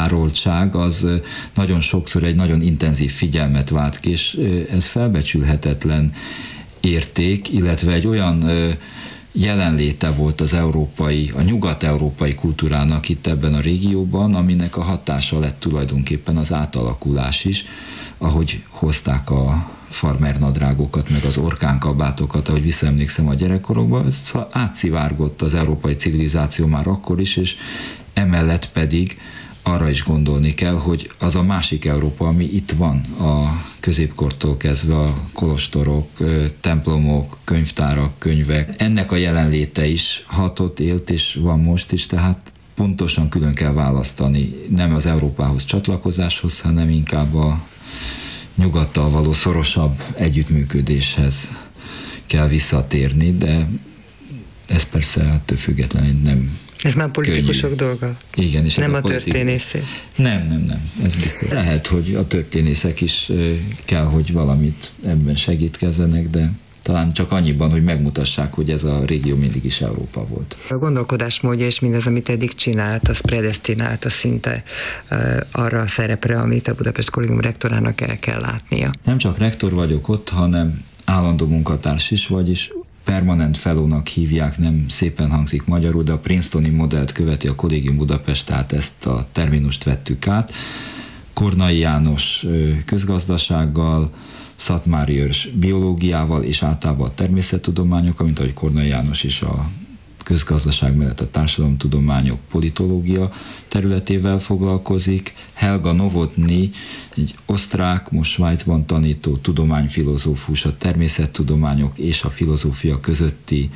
tároltság az nagyon sokszor egy nagyon intenzív figyelmet vált ki, és ez felbecsülhetetlen érték, illetve egy olyan jelenléte volt a nyugat-európai kultúrának itt ebben a régióban, aminek a hatása lett tulajdonképpen az átalakulás is, ahogy hozták a farmernadrágokat, meg az orkánkabátokat, ahogy visszaemlékszem a gyerekkorokban, átszivárgott az európai civilizáció már akkor is, és emellett pedig arra is gondolni kell, hogy az a másik Európa, ami itt van a középkortól kezdve, a kolostorok, templomok, könyvtárak, könyvek, ennek a jelenléte is hatott, élt és van most is, tehát pontosan külön kell választani, nem az Európához csatlakozáshoz, hanem inkább a nyugattal való szorosabb együttműködéshez kell visszatérni, de ez persze ettől függetlenül nem. Ez már politikusok dolga? Igen. És nem a történészé? Nem. Ez biztos. Lehet, hogy a történészek is kell, hogy valamit ebben segítkezzenek, de talán csak annyiban, hogy megmutassák, hogy ez a régió mindig is Európa volt. A gondolkodásmódja és mindez, amit eddig csinált, az predesztinálta szinte arra a szerepre, amit a Budapest Kollégium rektorának el kell látnia. Nem csak rektor vagyok ott, hanem állandó munkatárs is, vagyis permanent fellow-nak hívják, nem szépen hangzik magyarul, de a Princetoni modellt követi a Kollégium Budapest, tehát ezt a terminust vettük át. Kornai János közgazdasággal, Szatmári Őrs biológiával és általában a természettudományok, mint ahogy Kornai János is a közgazdaság mellett a társadalomtudományok, politológia területével foglalkozik. Helga Novotny, egy osztrák, most Svájcban tanító tudományfilozófus, a természettudományok és a filozófia közötti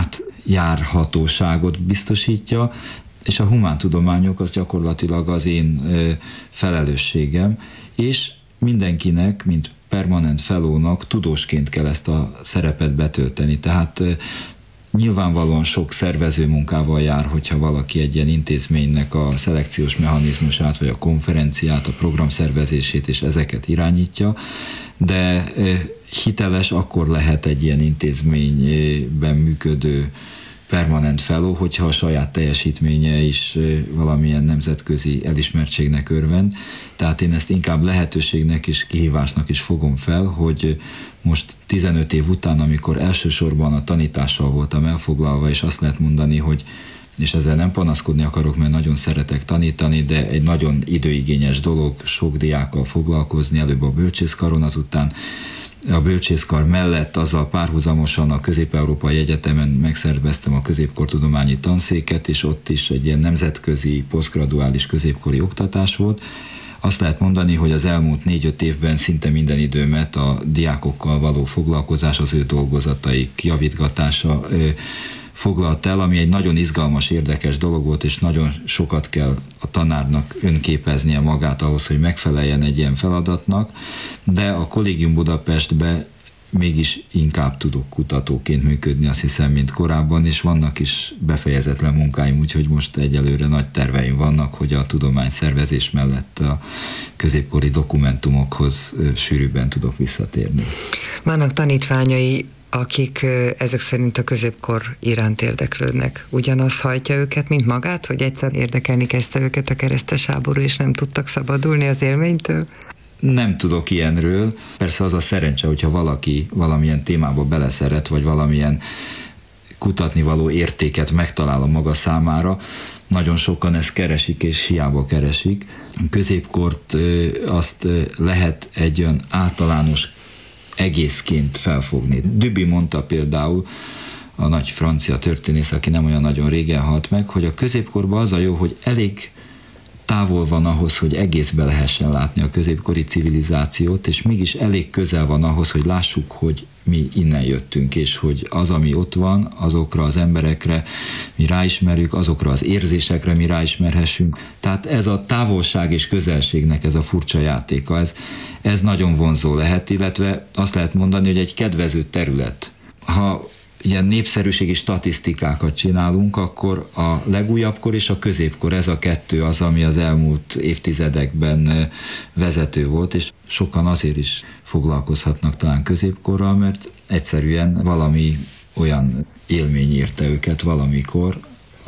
átjárhatóságot biztosítja, és a humántudományok az gyakorlatilag az én felelősségem, és mindenkinek, mint permanent fellow-nak tudósként kell ezt a szerepet betölteni. Tehát nyilvánvalóan sok szervező munkával jár, hogyha valaki egy ilyen intézménynek a szelekciós mechanizmusát, vagy a konferenciát, a programszervezését és ezeket irányítja, de hiteles akkor lehet egy ilyen intézményben működő permanent fellow, hogyha a saját teljesítménye is valamilyen nemzetközi elismertségnek örvend. Tehát én ezt inkább lehetőségnek és kihívásnak is fogom fel, hogy most 15 év után, amikor elsősorban a tanítással voltam elfoglalva, és azt lehet mondani, hogy, és ezzel nem panaszkodni akarok, mert nagyon szeretek tanítani, de egy nagyon időigényes dolog sok diákkal foglalkozni, előbb a bölcsészkaron, azután a bölcsészkar mellett azzal párhuzamosan a Közép-Európai Egyetemen megszerveztem a középkortudományi tanszéket, és ott is egy ilyen nemzetközi, posztgraduális középkori oktatás volt. Azt lehet mondani, hogy az elmúlt 4-5 évben szinte minden időmet a diákokkal való foglalkozás, az ő dolgozataik javítgatása foglalt el, ami egy nagyon izgalmas, érdekes dolog volt, és nagyon sokat kell a tanárnak önképeznie magát ahhoz, hogy megfeleljen egy ilyen feladatnak, de a Kollégium Budapestbe mégis inkább tudok kutatóként működni, azt hiszem, mint korábban, és vannak is befejezetlen munkáim, úgyhogy most egyelőre nagy terveim vannak, hogy a tudományszervezés mellett a középkori dokumentumokhoz sűrűbben tudok visszatérni. Vannak tanítványai, akik ezek szerint a középkor iránt érdeklődnek. Ugyanaz hajtja őket, mint magát, hogy egyszer érdekelni kezdte őket a keresztes háború, és nem tudtak szabadulni az élménytől? Nem tudok ilyenről. Persze az a szerencse, hogyha valaki valamilyen témába beleszeret, vagy valamilyen kutatnivaló értéket megtalál a maga számára. Nagyon sokan ezt keresik, és hiába keresik. Középkort azt lehet egy olyan általános egészként felfogni. Duby mondta például, a nagy francia történész, aki nem olyan nagyon régen halt meg, hogy a középkorban az a jó, hogy elég távol van ahhoz, hogy egészbe lehessen látni a középkori civilizációt, és mégis elég közel van ahhoz, hogy lássuk, hogy mi innen jöttünk, és hogy az, ami ott van, azokra az emberekre mi ráismerjük, azokra az érzésekre mi ráismerhessünk. Tehát ez a távolság és közelségnek ez a furcsa játéka, ez nagyon vonzó lehet, illetve azt lehet mondani, hogy egy kedvező terület. Ha ilyen népszerűségi statisztikákat csinálunk, akkor a legújabbkor és a középkor, ez a kettő az, ami az elmúlt évtizedekben vezető volt, és sokan azért is foglalkozhatnak talán középkorral, mert egyszerűen valami olyan élmény érte őket valamikor,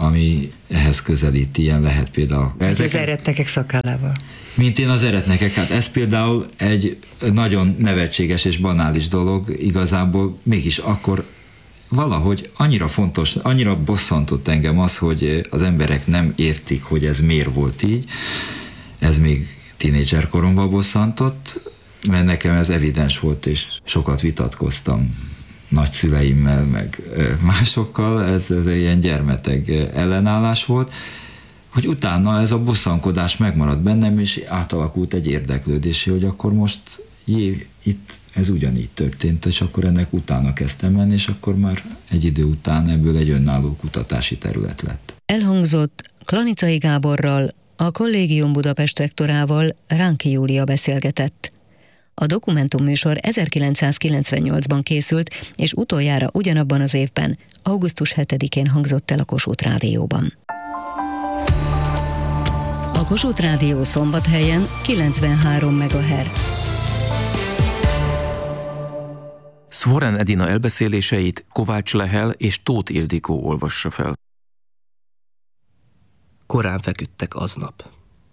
ami ehhez közelít, ilyen lehet például. Az eretnekek szakállával. Mint én az eretnekek, hát ez például egy nagyon nevetséges és banális dolog, igazából mégis akkor valahogy annyira fontos, annyira bosszantott engem az, hogy az emberek nem értik, hogy ez miért volt így. Ez még tínédzser koromban bosszantott, mert nekem ez evidens volt, és sokat vitatkoztam nagyszüleimmel, meg másokkal, ez egy ilyen gyermeteg ellenállás volt, hogy utána ez a bosszankodás megmaradt bennem, és átalakult egy érdeklődési, hogy akkor most itt ez ugyanígy történt, és akkor ennek utána kezdtem menni, és akkor már egy idő után ebből egy önálló kutatási terület lett. Elhangzott Klanicai Gáborral, a Kollégium Budapest rektorával, Ránki Júlia beszélgetett. A dokumentumműsor 1998-ban készült, és utoljára ugyanabban az évben, augusztus 7-én hangzott el a Kossuth Rádióban. A Kossuth Rádió Szombathelyen 93 MHz. Szvoren Edina elbeszéléseit Kovács Lehel és Tóth Ildikó olvassa fel. Korán feküdtek aznap.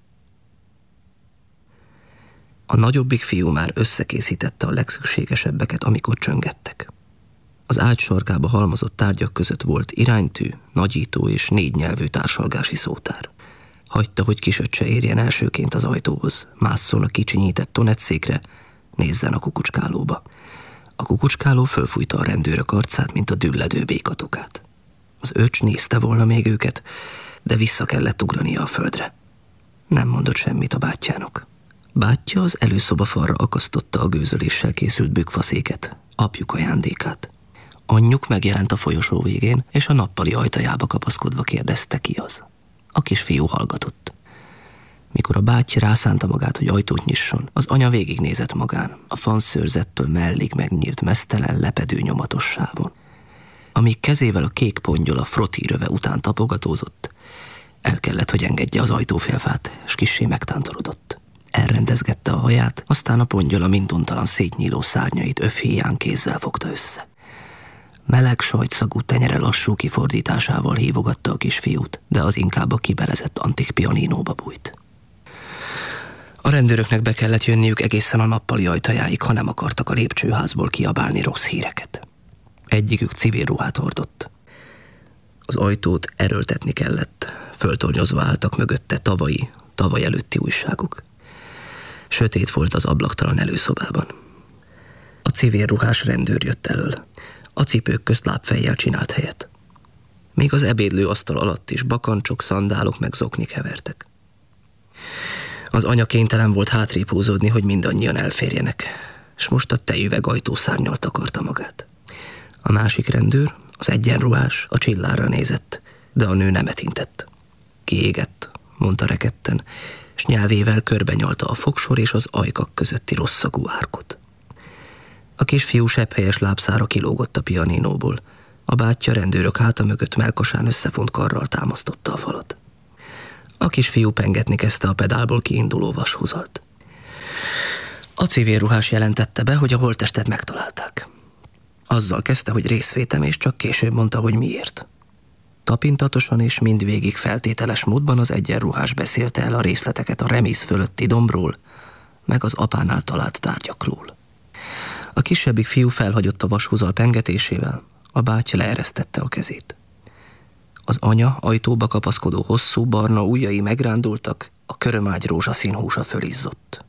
A nagyobbik fiú már összekészítette a legszükségesebbeket, amikor csöngettek. Az ágy sarkába halmozott tárgyak között volt iránytű, nagyító és 4 nyelvű társalgási szótár. Hagyta, hogy kisöccse érjen elsőként az ajtóhoz, másszon a kicsinyített tonetszékre, nézzen a kukucskálóba. A kukucskáló fölfújta a rendőrök arcát, mint a dülledő békatokát. Az öcs nézte volna még őket, de vissza kellett ugrania a földre. Nem mondott semmit a bátyjának. Bátyja az előszoba falra akasztotta a gőzöléssel készült bükkfaszéket, apjuk ajándékát. Anyjuk megjelent a folyosó végén, és a nappali ajtajába kapaszkodva kérdezte, ki az. A kisfiú hallgatott. Mikor a bátyja rászánta magát, hogy ajtót nyisson, az anya végignézett magán, a fanszőrzettől mellig megnyírt meztelen, lepedő nyomatos sávon. Amíg kezével a kék pongyola frotíröve után tapogatózott, el kellett, hogy engedje az ajtófélfát, és kissé megtántorodott. Elrendezgette a haját, aztán a pongyola minduntalan szétnyíló szárnyait öfhéján kézzel fogta össze. Meleg, sajtszagú tenyere lassú kifordításával hívogatta a kisfiút, de az inkább a kibelezett antik pianinóba bújt. A rendőröknek be kellett jönniük egészen a nappali ajtajáig, ha nem akartak a lépcsőházból kiabálni rossz híreket. Egyikük civil ruhát hordott. Az ajtót erőltetni kellett, föltornyozva álltak mögötte tavaly előtti újságok. Sötét volt az ablaktalan előszobában. A civil ruhás rendőr jött elől. A cipők közt lábfejjel csinált helyet. Még az ebédlő asztal alatt is bakancsok, szandálok meg zoknik hevertek. Az anya kénytelen volt hátrébb húzódni, hogy mindannyian elférjenek, és most a tejüveg ajtószárnnyal takarta magát. A másik rendőr, az egyenruhás, a csillára nézett, de a nő nemet intett. Kiégett, mondta rekedten, s nyelvével körbenyalta a fogsor és az ajkak közötti rosszagú árkot. A kisfiú sebhelyes lábszára kilógott a pianinóból. A bátyja rendőrök háta mögött mellkasán összefont karral támasztotta a falat. A kisfiú pengetni kezdte a pedálból kiinduló vashúzalt. A civil ruhás jelentette be, hogy a holttestet megtalálták. Azzal kezdte, hogy részvétem, és csak később mondta, hogy miért. Tapintatosan és mindvégig feltételes módban az egyenruhás beszélte el a részleteket a remész fölötti dombról, meg az apánál talált tárgyakról. A kisebbik fiú felhagyott a vashúzal pengetésével, a bátyja leeresztette a kezét. Az anya ajtóba kapaszkodó hosszú barna ujjai megrándultak, a körömágy rózsaszín húsa fölizzott.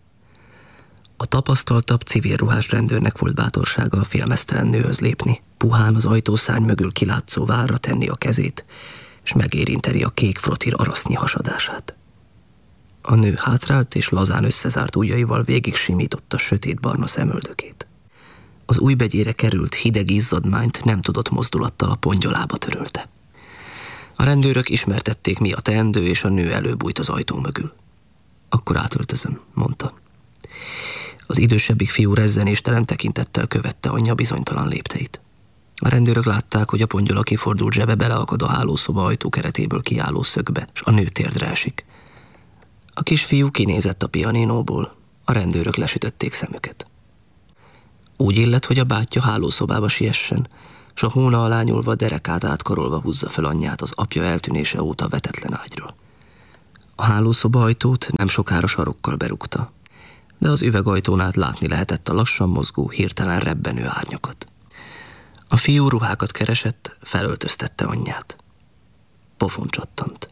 A tapasztaltabb civil ruhás rendőrnek volt bátorsága a félmeztelen nőhöz lépni, puhán az ajtószárny mögül kilátszó várra tenni a kezét, és megérinteni a kék frotír arasznyi hasadását. A nő hátrált és lazán összezárt ujjaival végig simította sötétbarna szemöldökét. Az ujjbegyére került hideg izzadmányt nem tudott mozdulattal a pongyolába törölte. A rendőrök ismertették, mi a teendő, és a nő előbújt az ajtó mögül. Akkor átöltözöm, mondta. Az idősebbik fiú rezzenéstelen tekintettel követte anyja bizonytalan lépteit. A rendőrök látták, hogy a pongyola kifordult zsebe beleakad a hálószoba ajtókeretéből kiálló szögbe, és a nő térdre esik. A kisfiú kinézett a pianinóból, a rendőrök lesütötték szemüket. Úgy illett, hogy a bátyja hálószobába siessen, s a hóna alá nyúlva derekát átkarolva húzza fel anyját az apja eltűnése óta vetetlen ágyról. A hálószoba ajtót nem sokára sarokkal berúgta, de az üvegajtón át látni lehetett a lassan mozgó, hirtelen rebbenő árnyakat. A fiú ruhákat keresett, felöltöztette anyját. Pofon csattant.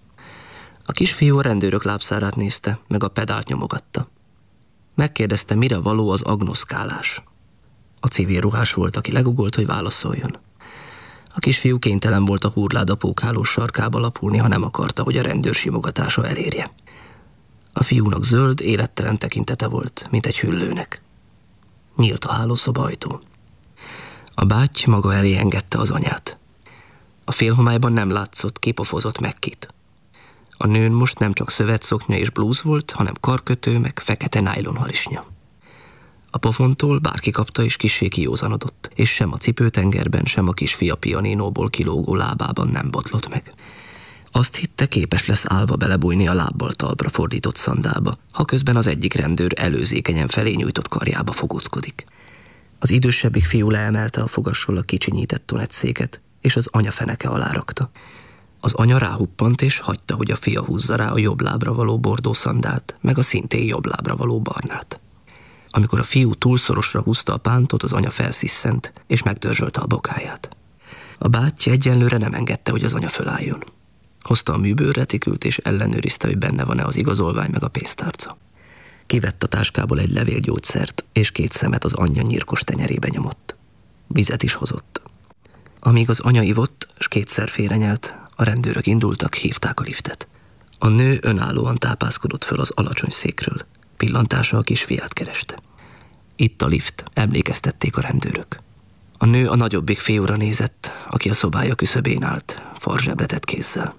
A kisfiú a rendőrök lábszárát nézte, meg a pedált nyomogatta. Megkérdezte, mire való az agnoszkálás. A civil ruhás volt, aki legugolt, hogy válaszoljon. A kisfiú kénytelen volt a hurláda pókhálós sarkába lapulni, ha nem akarta, hogy a rendőr simogatása elérje. A fiúnak zöld, élettelen tekintete volt, mint egy hüllőnek. Nyílt a hálószoba ajtó. A báty maga elé engedte az anyát. A félhomályban nem látszott, kipofozott Mekkit. A nőn most nem csak szövetszoknya és blúz volt, hanem karkötő, meg fekete nájlonharisnya. A pofontól bárki kapta és kissé kijózanodott, és sem a cipőtengerben, sem a kisfia pianinóból kilógó lábában nem botlott meg. Azt hitte, képes lesz állva belebújni a lábbal talpra fordított szandálba, ha közben az egyik rendőr előzékenyen felé nyújtott karjába fogózkodik. Az idősebbik fiú leemelte a fogasról a kicsinyített tonetszéket, és az anya feneke alá rakta. Az anya ráhuppant, és hagyta, hogy a fia húzza rá a jobb lábra való bordó szandált, meg a szintén jobb lábra való barnát. Amikor a fiú túl szorosra húzta a pántot, az anya felsziszent, és megdörzsölte a bokáját. A bátyja egyenlőre nem engedte, hogy az anya fölálljon. Hozta a műbőrretikült, és ellenőrizte, hogy benne van-e az igazolvány meg a pénztárca. Kivett a táskából egy levélgyógyszert, és 2 szemet az anyja nyírkos tenyerébe nyomott. Vizet is hozott. Amíg az anya ivott, s 2-szer félrenyelt, a rendőrök indultak, hívták a liftet. A nő önállóan tápászkodott föl az alacsony székről. Pillantása a kisfiát kereste. Itt a lift, emlékeztették a rendőrök. A nő a nagyobbik fiúra nézett, aki a szobája küszöbén állt, farzsebre tett kézzel.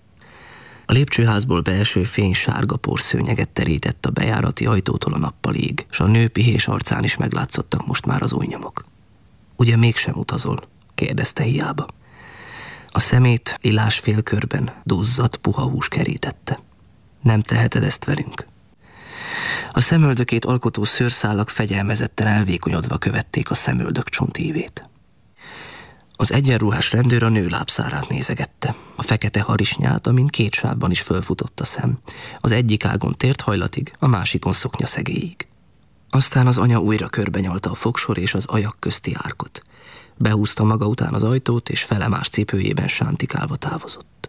A lépcsőházból beeső fény sárga porszőnyeget terített a bejárati ajtótól a nappalig, s a nő pihés arcán is meglátszottak most már az ujjnyomok. Ugye mégsem utazol? Kérdezte hiába. A szemét lilás félkörben duzzadt puha hús kerítette. Nem teheted ezt velünk? A szemöldökét alkotó szőrszálak fegyelmezetten elvékonyodva követték a szemöldök csontívét. Az egyenruhás rendőr a nő lábszárát nézegette, a fekete harisnyát, amin 2 sávban is fölfutott a szem. Az egyik ágon tért hajlatig, a másikon szoknya szegélyig. Aztán az anya újra körbenyalta a fogsor és az ajak közti árkot. Behúzta maga után az ajtót, és felemás cipőjében sántikálva távozott.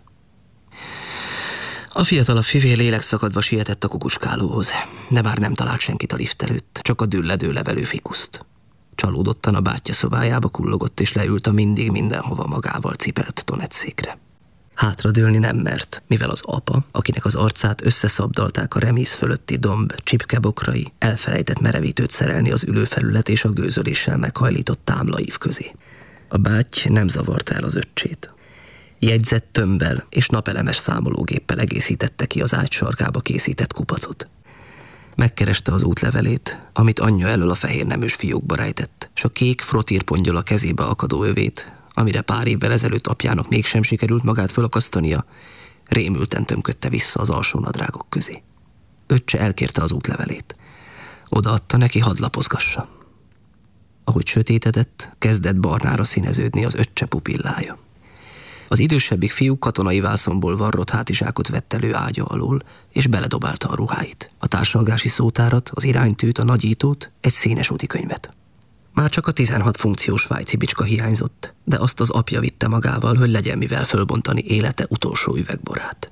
A fiatalabb fivér lélekszakadva sietett a kukuskálóhoz, de már nem talált senkit a lift előtt, csak a dülledő levelő fikuszt. Csalódottan a bátyja szobájába kullogott, és leült a mindig mindenhova magával cipelt tonetszékre. Hátradőlni nem mert, mivel az apa, akinek az arcát összeszabdalták a remész fölötti domb csipkebokrai, elfelejtett merevítőt szerelni az ülőfelület és a gőzöléssel meghajlított támlaív közé. A báty nem zavarta el az öccsét. Jegyzett tömbbel és napelemes számológéppel egészítette ki az ágy sarkába készített kupacot. Megkereste az útlevelét, amit anyja elől a fehér neműs fiókba rejtett, s a kék frotírpongyol a kezébe akadó övét, amire pár évvel ezelőtt apjának mégsem sikerült magát fölakasztania, rémülten tömködte vissza az alsó nadrágok közé. Öccse elkérte az útlevelét. Odaadta neki, hadd lapozgassa. Ahogy sötétedett, kezdett barnára színeződni az öccse pupillája. Az idősebbik fiú katonai vászonból varrott hátizsákot vett elő ágya alól, és beledobálta a ruháit, a társalgási szótárat, az iránytűt, a nagyítót, egy színes útikönyvet. Már csak a 16 funkciós svájci bicska hiányzott, de azt az apja vitte magával, hogy legyen mivel fölbontani élete utolsó üvegborát.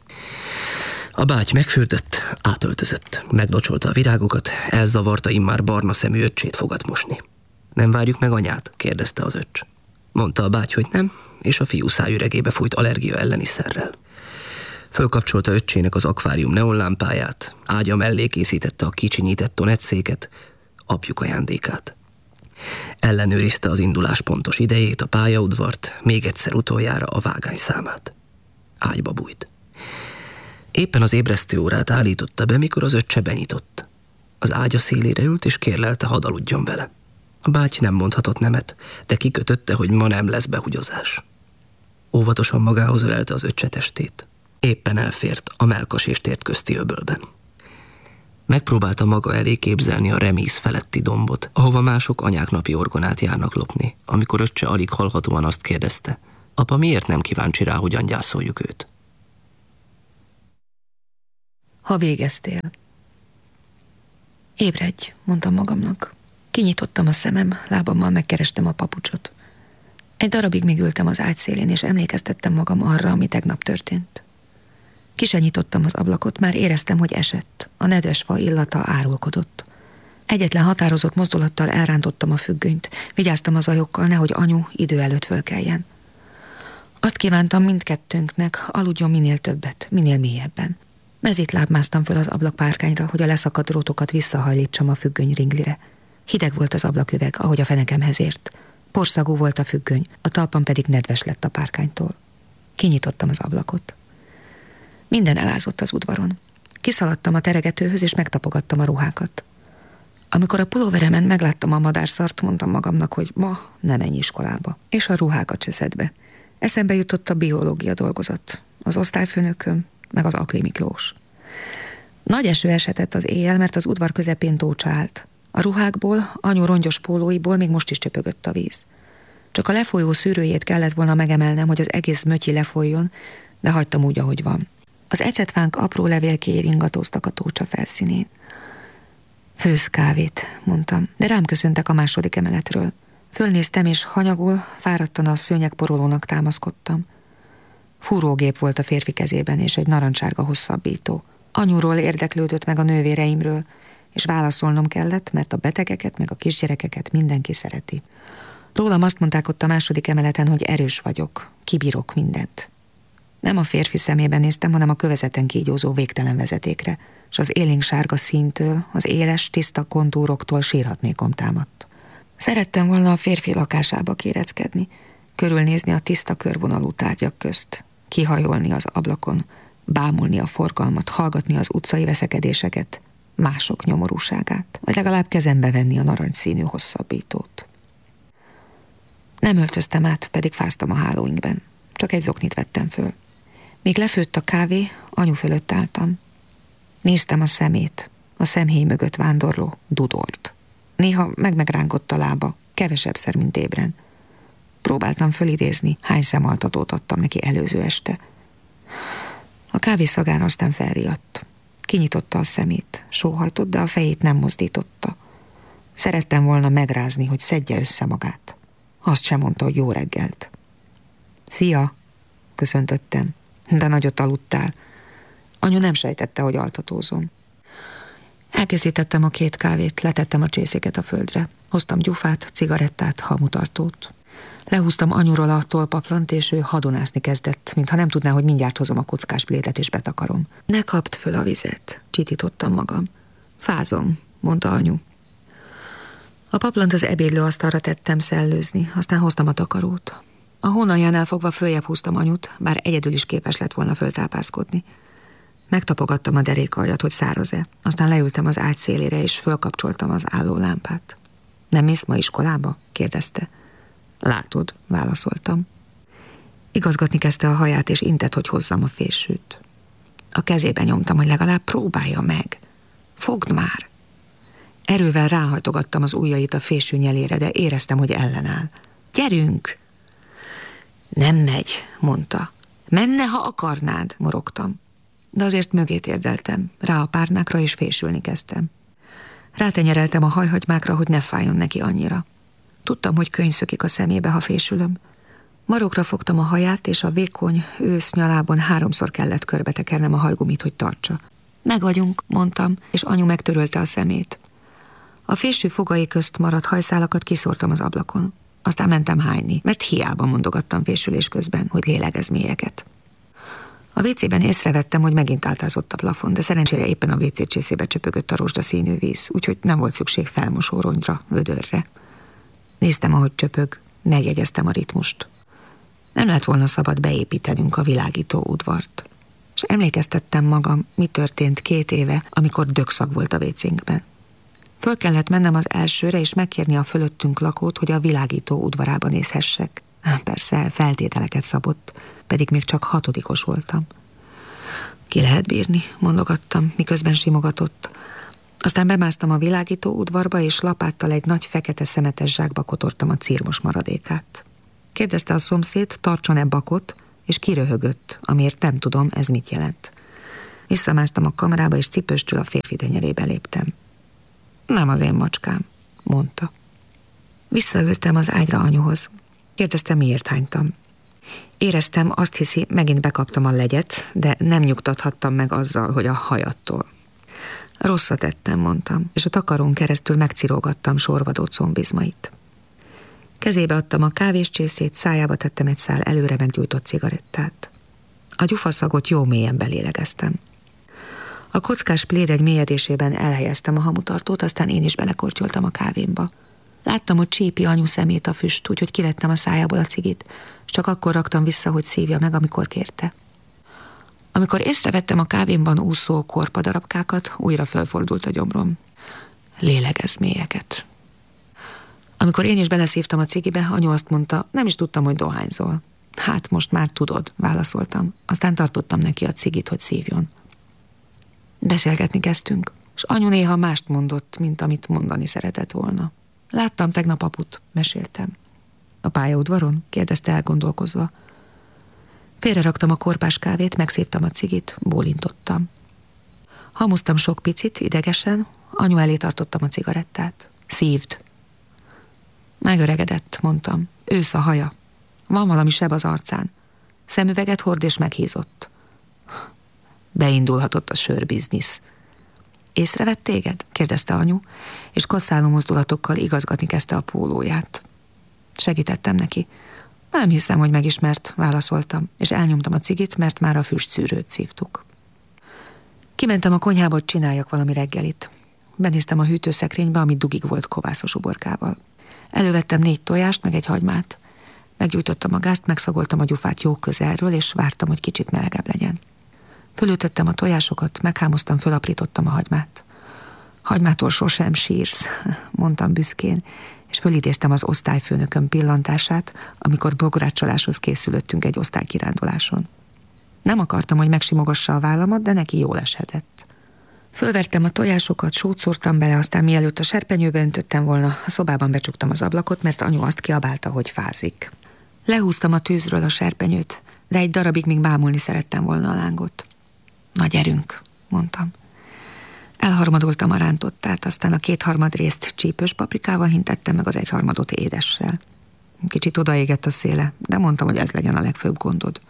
A báty megfürdött, átöltözött, meglocsolta a virágokat, elzavarta immár barna szemű öccsét fogat mosni. Nem várjuk meg anyát? Kérdezte az öccs. Mondta a báty, hogy nem, és a fiú szájüregébe fújt allergia elleni szerrel. Fölkapcsolta öccsének az akvárium neonlámpáját, ágya mellé készítette a kicsinyített tonetszéket, apjuk ajándékát. Ellenőrizte az indulás pontos idejét, a pályaudvart, még egyszer utoljára a vágányszámát. Ágyba bújt. Éppen az ébresztő órát állította be, mikor az öccse benyitott. Az ágya szélére ült, és kérlelte, hadd aludjon vele. A báty nem mondhatott nemet, de kikötötte, hogy ma nem lesz behugyozás. Óvatosan magához ölelte az öccse testét. Éppen elfért a Mellkas és Tért közti öbölben. Megpróbálta maga elé képzelni a remíz feletti dombot, ahova mások anyák napi orgonát járnak lopni, amikor öccse alig hallhatóan azt kérdezte: apa miért nem kíváncsi rá, hogyan gyászoljuk őt? Ha végeztél. Ébredj, mondtam magamnak. Kinyitottam a szemem, lábammal megkerestem a papucsot. Egy darabig még ültem az ágy szélén, és emlékeztettem magam arra, ami tegnap történt. Ki se nyitottam az ablakot, már éreztem, hogy esett. A nedves fa illata árulkodott. Egyetlen határozott mozdulattal elrántottam a függönyt. Vigyáztam az ajokkal, nehogy anyu idő előtt fölkeljen. Azt kívántam mindkettőnknek, aludjon minél többet, minél mélyebben. Mezítláb másztam föl az ablakpárkányra, hogy a leszakadt drótokat visszahajlítsam a függöny ringlire. Hideg volt az ablaküveg, ahogy a fenekemhez ért. Porszagú volt a függöny, a talpam pedig nedves lett a párkánytól. Kinyitottam az ablakot. Minden elázott az udvaron. Kiszaladtam a teregetőhöz, és megtapogattam a ruhákat. Amikor a pulóveremen megláttam a madárszart, mondtam magamnak, hogy ma nem menj iskolába. És a ruhákat se szed be. Eszembe jutott a biológia dolgozat, az osztályfőnököm, meg az Akli Miklós. Nagy eső esett az éjjel, mert az udvar közepén tócsa állt. A ruhákból, anyu rongyos pólóiból még most is csöpögött a víz. Csak a lefolyó szűrőjét kellett volna megemelnem, hogy az egész mötyi lefolyjon, de hagytam úgy, ahogy van. Az ecetfánk apró levélkéi ringatóztak a tócsa felszínén. Főz kávét, mondtam, de rám köszöntek a második emeletről. Fölnéztem, és hanyagul, fáradtan a szőnyegporolónak támaszkodtam. Fúrógép volt a férfi kezében, és egy narancsárga hosszabbító. Anyuról érdeklődött meg a nővéreimről, és válaszolnom kellett, mert a betegeket meg a kisgyerekeket mindenki szereti. Rólam azt mondták ott a második emeleten, hogy erős vagyok, kibírok mindent. Nem a férfi szemében néztem, hanem a kövezeten kígyózó végtelen vezetékre, és az élénksárga színtől, az éles, tiszta kontúroktól sírhatnékom támadt. Szerettem volna a férfi lakásába kéreckedni, körülnézni a tiszta körvonalú tárgyak közt, kihajolni az ablakon, bámulni a forgalmat, hallgatni az utcai veszekedéseket, mások nyomorúságát, vagy legalább kezembe venni a narancsszínű hosszabbítót. Nem öltöztem át, pedig fáztam a hálóinkben. Csak egy zoknit vettem föl. Míg lefőtt a kávé, anyu fölött álltam. Néztem a szemét, a szemhéj mögött vándorló Dudort. Néha megrángott a lába, kevesebbszer, mint ébren. Próbáltam fölidézni, hány szemaltatót adtam neki előző este. A kávé szagára aztán felriadt. Kinyitotta a szemét, sóhajtott, de a fejét nem mozdította. Szerettem volna megrázni, hogy szedje össze magát. Azt sem mondta, hogy jó reggelt. Szia, köszöntöttem, de nagyot aludtál. Anyu nem sejtette, hogy altatózom. Elkészítettem a 2 kávét, letettem a csészéket a földre. Hoztam gyufát, cigarettát, hamutartót. Lehúztam anyuról a tollpaplant, és ő hadonászni kezdett, mintha nem tudná, hogy mindjárt hozom a kockás plétet és betakarom. Ne kapd föl a vizet, csitítottam magam. Fázom, mondta anyu. A paplant az ebédlőasztalra tettem szellőzni, aztán hoztam a takarót. A hónaljánál fogva följebb húztam anyut, bár egyedül is képes lett volna föltápászkodni. Megtapogattam a derékaljat, hogy száraz-e, aztán leültem az ágy szélére, és fölkapcsoltam az álló lámpát. Nem mész ma iskolába? kérdezte. Látod, válaszoltam. Igazgatni kezdte a haját, és intett, hogy hozzam a fésűt. A kezébe nyomtam, hogy legalább próbálja meg. Fogd már! Erővel ráhajtogattam az ujjait a fésű nyelére, de éreztem, hogy ellenáll. Gyerünk! Nem megy, mondta. Menne, ha akarnád, morogtam. De azért mögé térdeltem, rá a párnákra, és fésülni kezdtem. Rátenyereltem a hajhagymákra, hogy ne fájjon neki annyira. Tudtam, hogy könyv szökik a szemébe, ha fésülöm. Marokra fogtam a haját, és a vékony ősznyalában 3-szor kellett körbetekernem a hajgumit, hogy tartsa. Meg vagyunk, mondtam, és anyu megtörölte a szemét. A fésű fogai közt maradt hajszálakat kiszórtam az ablakon. Aztán mentem hányni, mert hiába mondogattam fésülés közben, hogy lélegez mélyeket. A WC-ben észrevettem, hogy megint áltázott a plafon, de szerencsére éppen a WC csészébe csöpögött a rozsdaszínű víz, úgyhogy nem volt szükség felmosórongyra, vödörre. Néztem, ahogy csöpög, megjegyeztem a ritmust. Nem lett volna szabad beépítenünk a világító udvart. És emlékeztettem magam, mi történt 2 éve, amikor dögszag volt a WC-nkben. Föl kellett mennem az elsőre, és megkérni a fölöttünk lakót, hogy a világító udvarába nézhessek. Persze feltételeket szabott, pedig még csak 6-os voltam. Ki lehet bírni, mondogattam, miközben simogatott. Aztán bemásztam a világító udvarba, és lapáttal egy nagy fekete szemetes zsákba kotortam a círmos maradékát. Kérdezte a szomszéd, tartson-e bakot, és kiröhögött, amiért nem tudom, ez mit jelent. Visszamásztam a kamrába, és cipőstül a férfi tenyerébe léptem. Nem az én macskám, mondta. Visszaültem az ágyra anyuhoz. Kérdeztem, miért hánytam. Éreztem, azt hiszi, megint bekaptam a legyet, de nem nyugtathattam meg azzal, hogy a hajattól. Rosszat tettem, mondtam, és a takarón keresztül megcirógattam sorvadó combizmait. Kezébe adtam a kávéscsészét, szájába tettem egy szál előre meggyújtott cigarettát. A gyufaszagot jó mélyen belélegeztem. A kockás pléd egy mélyedésében elhelyeztem a hamutartót, aztán én is belekortyoltam a kávémba. Láttam, hogy csípi anyu szemét a füst, úgyhogy kivettem a szájából a cigit, és csak akkor raktam vissza, hogy szívja meg, amikor kérte. Amikor észrevettem a kávémban úszó korpadarabkákat, újra felfordult a gyomrom. Lélegezz mélyeket. Amikor én is beleszívtam a cigibe, anyu azt mondta, nem is tudtam, hogy dohányzol. Hát most már tudod, válaszoltam. Aztán tartottam neki a cigit, hogy szívjon. Beszélgetni kezdtünk, és anyu néha mást mondott, mint amit mondani szeretett volna. Láttam tegnap aput, meséltem. A pályaudvaron? Kérdezte elgondolkozva. Félreraktam a korpás kávét, megszívtam a cigit, bólintottam. Hamuztam sok picit, idegesen, anyu elé tartottam a cigarettát. Szívd! Megöregedett, mondtam. Ősz a haja. Van valami seb az arcán. Szemüveget hord és meghízott. Beindulhatott a sörbiznisz. Észrevett téged? Kérdezte anyu, és kasszáló mozdulatokkal igazgatni kezdte a pólóját. Segítettem neki. Nem hiszem, hogy megismert, válaszoltam, és elnyomtam a cigit, mert már a füstszűrőt szívtuk. Kimentem a konyhába, hogy csináljak valami reggelit. Benéztem a hűtőszekrénybe, ami dugig volt kovászos uborkával. Elővettem 4 tojást, meg egy hagymát. Meggyújtottam a gázt, megszagoltam a gyufát jó közelről, és vártam, hogy kicsit melegebb legyen. Fölültettem a tojásokat, meghámoztam, fölaprítottam a hagymát. Hagymától sosem sírsz, mondtam büszkén, és fölidéztem az osztályfőnököm pillantását, amikor bográcsoláshoz készülöttünk egy osztálykiránduláson. Nem akartam, hogy megsimogassa a vállamat, de neki jól eshetett. Fölvertem a tojásokat, sót szórtam bele, aztán mielőtt a serpenyőbe öntöttem volna, a szobában becsuktam az ablakot, mert anyu azt kiabálta, hogy fázik. Lehúztam a tűzről a serpenyőt, de egy darabig még bámulni szerettem volna a lángot. Na gyerünk, mondtam. Elharmadoltam a rántottát, aztán a 2/3 részt csípős paprikával hintettem, meg az 1/3 édessel. Kicsit odaégett a széle, de mondtam, hogy ez legyen a legfőbb gondod.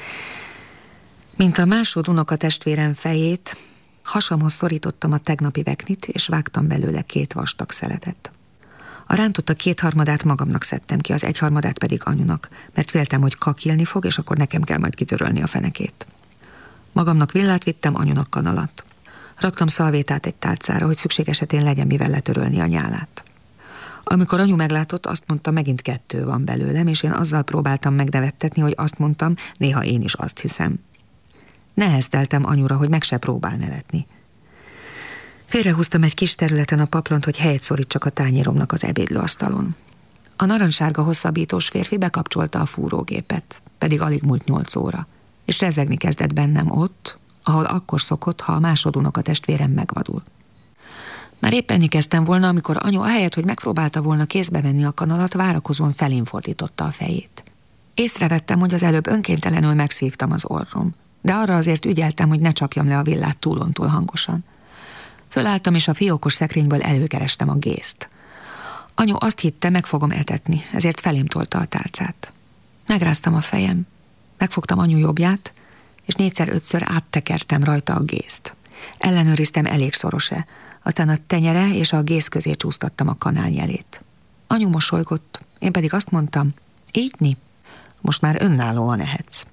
Mint a másod unokatestvérem fejét, hasamhoz szorítottam a tegnapi veknit, és vágtam belőle 2 vastag szeletet. A rántotta 2/3 magamnak szedtem ki, az 1/3 pedig anyunak, mert féltem, hogy kakilni fog, és akkor nekem kell majd kitörölni a fenekét. Magamnak villát vittem, anyunak kanalat. Raktam szalvétát egy tálcára, hogy szükség esetén legyen mivel letörölni a nyálát. Amikor anyu meglátott, azt mondta, megint 2 van belőlem, és én azzal próbáltam megnevettetni, hogy azt mondtam, néha én is azt hiszem. Nehezteltem anyura, hogy meg se próbál nevetni. Félrehúztam egy kis területen a paplont, hogy helyet szorítsak a tányéromnak az ebédlőasztalon. A narancssárga hosszabbítós férfi bekapcsolta a fúrógépet, pedig alig múlt 8 óra, és rezegni kezdett bennem ott, ahol akkor szokott, ha a másodunokatestvérem megvadul. Már épp enni kezdtem volna, amikor anyu ahelyett, hogy megpróbálta volna kézbe venni a kanalat, várakozón felén fordította a fejét. Észrevettem, hogy az előbb önkéntelenül megszívtam az orrom, de arra azért ügyeltem, hogy ne csapjam le a villát túlontúl hangosan. Fölálltam, és a fiókos szekrényből előkerestem a gészt. Anyu azt hitte, meg fogom etetni, ezért felém tolta a tálcát. Megráztam a fejem, megfogtam anyu jobbját, és 4-5-ször áttekertem rajta a gészt. Ellenőriztem, elég szoros-e, aztán a tenyere és a gész közé csúsztattam a kanálnyelét. Anyu mosolygott, én pedig azt mondtam, így most már önállóan ehetsz.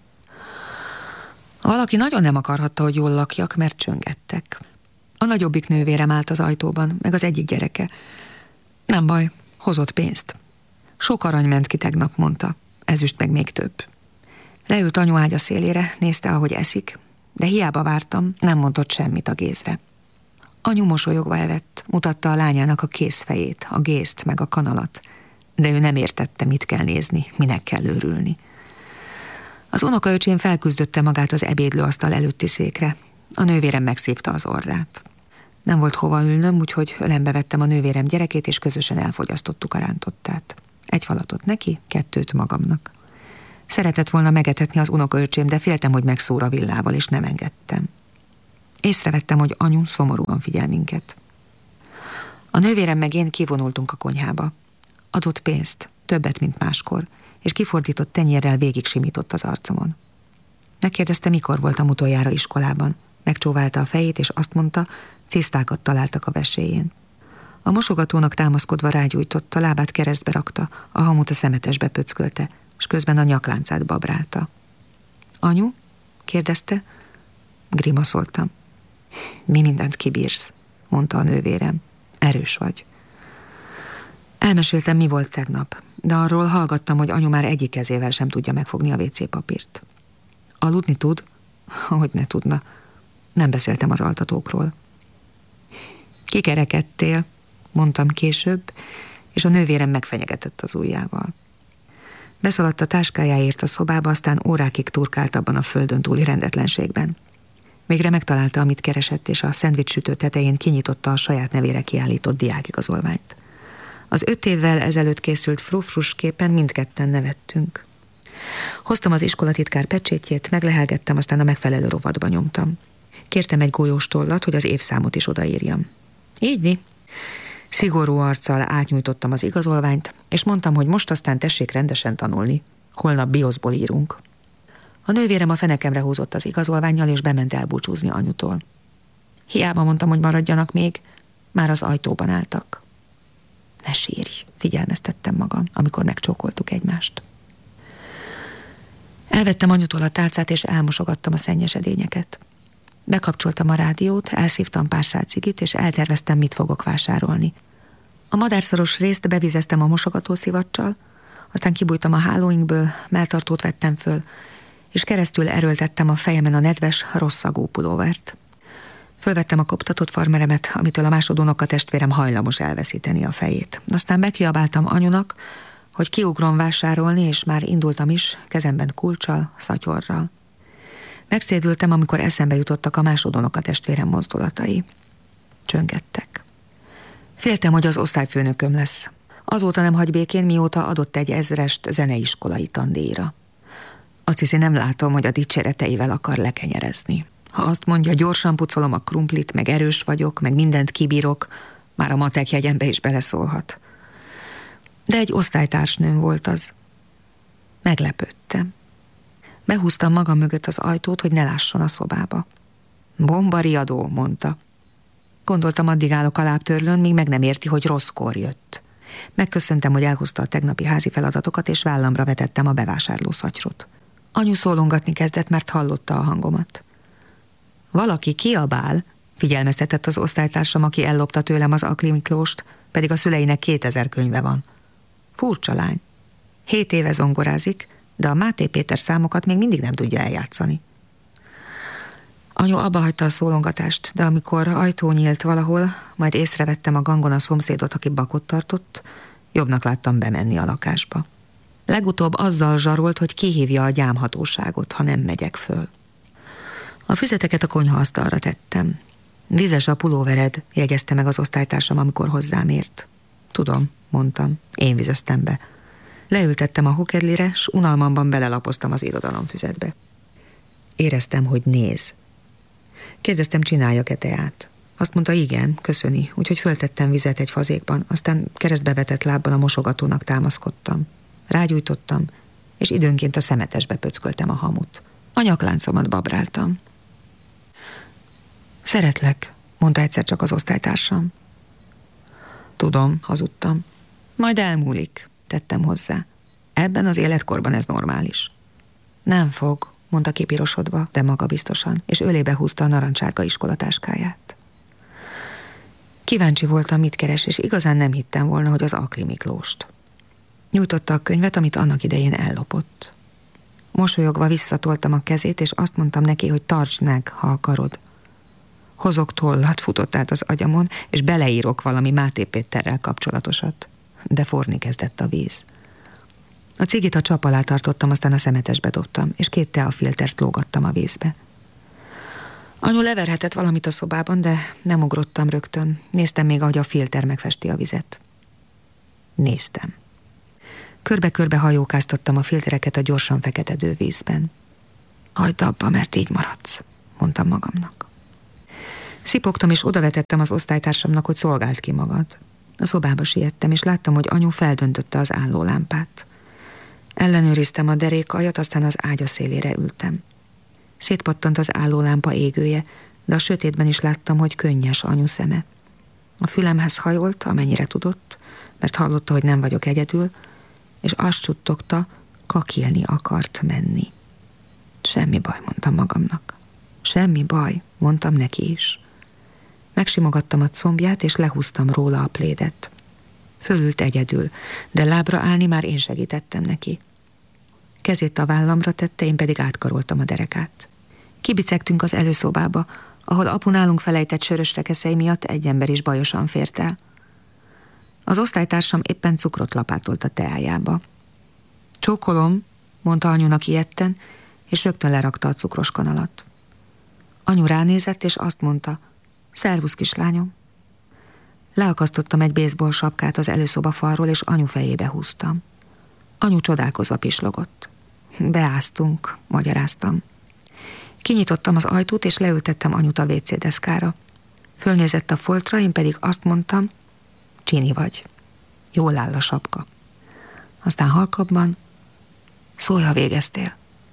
Valaki nagyon nem akarhatta, hogy jól lakjak, mert csöngettek. A nagyobbik nővérem állt az ajtóban, meg az egyik gyereke. Nem baj, hozott pénzt. Sok arany ment ki tegnap, mondta, ezüst meg még több. Leült anyu ágya szélére, nézte, ahogy eszik, de hiába vártam, nem mondott semmit a gézre. Anyu mosolyogva evett, mutatta a lányának a kézfejét, a gészt meg a kanalat, de ő nem értette, mit kell nézni, minek kell őrülni. Az unokaöcsém felküzdötte magát az ebédlőasztal előtti székre, a nővérem megszívta az orrát. Nem volt hova ülnöm, úgyhogy ölembe vettem a nővérem gyerekét, és közösen elfogyasztottuk a rántottát. Egy falatot neki, 2 magamnak. Szeretett volna megetetni az unokaöcsém, de féltem, hogy megszór a villával, és nem engedtem. Észrevettem, hogy anyu szomorúan figyel minket. A nővérem meg én kivonultunk a konyhába. Adott pénzt, többet, mint máskor, és kifordított tenyérrel végig simított az arcomon. Megkérdezte, mikor voltam utoljára iskolában. Megcsóválta a fejét, és azt mondta, cisztákat találtak a veséjén. A mosogatónak támaszkodva rágyújtott, a lábát keresztbe rakta, a hamut a szemetesbe pöckölte, és közben a nyakláncát babrálta. Anyu? Kérdezte. Grimaszoltam. Mi mindent kibírsz, mondta a nővérem. Erős vagy. Elmeséltem, mi volt tegnap, de arról hallgattam, hogy anyu már egyik kezével sem tudja megfogni a WC papírt. Aludni tud? Hogy ne tudna. Nem beszéltem az altatókról. Kikerekedtél, mondtam később, és a nővérem megfenyegetett az ujjával. Beszaladt a táskájáért a szobába, aztán órákig turkált abban a földön túli rendetlenségben. Végre megtalálta, amit keresett, és a szendvicssütő tetején kinyitotta a saját nevére kiállított diákigazolványt. Az 5 évvel ezelőtt készült frufrus képen mindketten nevettünk. Hoztam az iskolatitkár pecsétjét, meglehelgettem, aztán a megfelelő rovatba nyomtam. Kértem egy golyós tollat, hogy az évszámot is odaírjam. Így. Szigorú arccal átnyújtottam az igazolványt, és mondtam, hogy most aztán tessék rendesen tanulni. Holnap bioszból írunk. A nővérem a fenekemre húzott az igazolvánnyal, és bement elbúcsúzni anyutól. Hiába mondtam, hogy maradjanak még, már az ajtóban álltak. Ne sírj, figyelmeztettem magam, amikor megcsókoltuk egymást. Elvettem anyutól a tálcát, és elmosogattam a szennyes edényeket. Bekapcsoltam a rádiót, elszívtam pár szál cigit, és elterveztem, mit fogok vásárolni. A madárszaros részt bevizeztem a mosogatószivacsal, aztán kibújtam a hálóinkből, melltartót vettem föl, és keresztül erőltettem a fejemen a nedves, rosszagú pulóvert. Fölvettem a koptatott farmeremet, amitől a másodunoka testvérem hajlamos elveszíteni a fejét. Aztán bekiabáltam anyunak, hogy kiugrom vásárolni, és már indultam is, kezemben kulccsal, szatyorral. Megszédültem, amikor eszembe jutottak a másodunoka testvérem mozdulatai. Csöngettek. Féltem, hogy az osztályfőnököm lesz. Azóta nem hagy békén, mióta adott egy 1000-est zeneiskolai tandíjra. Azt hiszi, nem látom, hogy a dicséreteivel akar lekenyerezni. Ha azt mondja, gyorsan pucolom a krumplit, meg erős vagyok, meg mindent kibírok, már a matek jegyembe is beleszólhat. De egy osztálytársnőm volt az. Meglepődtem. Behúztam magam mögött az ajtót, hogy ne lásson a szobába. Bombariadó, mondta. Gondoltam, addig állok a lábtörlőn, míg meg nem érti, hogy rosszkor jött. Megköszöntem, hogy elhozta a tegnapi házi feladatokat, és vállamra vetettem a bevásárló szatyrot. Anyu szólongatni kezdett, mert hallotta a hangomat. Valaki kiabál, figyelmeztetett az osztálytársam, aki ellopta tőlem az Akli Miklóst, pedig a szüleinek 2000 könyve van. Furcsa lány. 7 éve zongorázik, de a Máté Péter számokat még mindig nem tudja eljátszani. Anyu abbahagyta a szólongatást, de amikor ajtó nyílt valahol, majd észrevettem a gangon a szomszédot, aki bakot tartott, jobbnak láttam bemenni a lakásba. Legutóbb azzal zsarolt, hogy kihívja a gyámhatóságot, ha nem megyek föl. A füzeteket a konyhaasztalra tettem. Vizes a pulóvered, jegyezte meg az osztálytársam, amikor hozzám ért. Tudom, mondtam, én vizeztem be. Leültettem a hokedlire, s unalmamban belelapoztam az irodalomfüzetbe. Éreztem, hogy néz. Kérdeztem, csináljak-e teát. Azt mondta, igen, köszöni, úgyhogy föltettem vizet egy fazékban, aztán keresztbevetett lábbal a mosogatónak támaszkodtam. Rágyújtottam, és időnként a szemetesbe pöcköltem a hamut. A nyakláncomat babráltam. Szeretlek, mondta egyszer csak az osztálytársam. Tudom, hazudtam. Majd elmúlik, tettem hozzá. Ebben az életkorban ez normális. Nem fog, mondta kipirosodva, de magabiztosan, és ölébe húzta a narancsárga iskolatáskáját. Kíváncsi voltam, mit keres, és igazán nem hittem volna, hogy az Akli Miklóst. Nyújtotta a könyvet, amit annak idején ellopott. Mosolyogva visszatoltam a kezét, és azt mondtam neki, hogy tartsd meg, ha akarod. Hozok tollat, futott át az agyamon, és beleírok valami Máté Péterrel kapcsolatosat. De forni kezdett a víz. A cigit a csap alá tartottam, aztán a szemetesbe dobtam, és 2 teafiltert lógattam a vízbe. Anyu leverhetett valamit a szobában, de nem ugrottam rögtön. Néztem még, ahogy a filter megfesti a vizet. Néztem. Körbe-körbe hajókáztattam a filtereket a gyorsan feketedő vízben. Hagyd abba, mert így maradsz, mondtam magamnak. Szipogtam és odavetettem az osztálytársamnak, hogy szolgáld ki magad. A szobába siettem, és láttam, hogy anyu feldöntötte az állólámpát. Ellenőriztem a derékaljat, aztán az ágya szélére ültem. Szétpattant az állólámpa égője, de a sötétben is láttam, hogy könnyes anyu szeme. A fülemhez hajolt, amennyire tudott, mert hallotta, hogy nem vagyok egyedül, és azt suttogta, kakilni akart menni. Semmi baj, mondtam magamnak. Semmi baj, mondtam neki is. Megsimogattam a combját, és lehúztam róla a plédet. Fölült egyedül, de lábra állni már én segítettem neki. Kezét a vállamra tette, én pedig átkaroltam a derekát. Kibicegtünk az előszobába, ahol apu nálunk felejtett sörös rekeszei miatt egy ember is bajosan fért el. Az osztálytársam éppen cukrot lapátolt a teájába. Csókolom, mondta anyunak ijedten, és rögtön lerakta a cukros kanalat. Anyu ránézett, és azt mondta, szervusz, kislányom. Leakasztottam egy baseball sapkát az előszoba falról, és anyu fejébe húztam. Anyu csodálkozva pislogott. Beáztunk, magyaráztam. Kinyitottam az ajtót, és leültettem anyut a WC deszkára. Fölnézett a foltra, én pedig azt mondtam, csini vagy. Jól áll a sapka. Aztán halkabban, szólj, ha végeztél.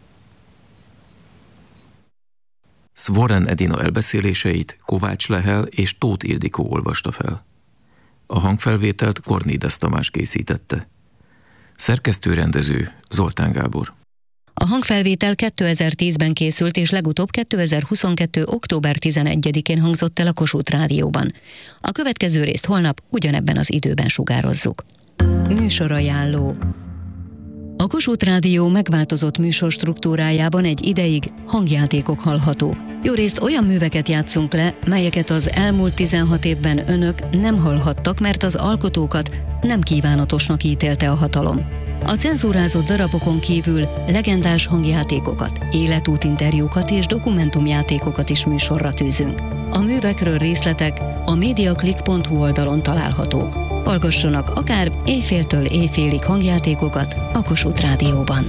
Svoren Edina elbeszéléseit Kovács Lehel és Tóth Ildikó olvasta fel. A hangfelvételt Kornédes Tamás készítette. Szerkesztő-rendező Zoltán Gábor. A hangfelvétel 2010-ben készült, és legutóbb 2022. október 11-én hangzott el a Kossuth Rádióban. A következő részt holnap ugyanebben az időben sugározzuk. Műsorajánló. A Kossuth Rádió megváltozott műsorstruktúrájában egy ideig hangjátékok hallhatók. Jórészt olyan műveket játszunk le, melyeket az elmúlt 16 évben önök nem hallhattak, mert az alkotókat nem kívánatosnak ítélte a hatalom. A cenzúrázott darabokon kívül legendás hangjátékokat, életútinterjúkat és dokumentumjátékokat is műsorra tűzünk. A művekről részletek a mediaclick.hu oldalon találhatók. Hallgassanak akár éjféltől éjfélig hangjátékokat a Kossuth Rádióban.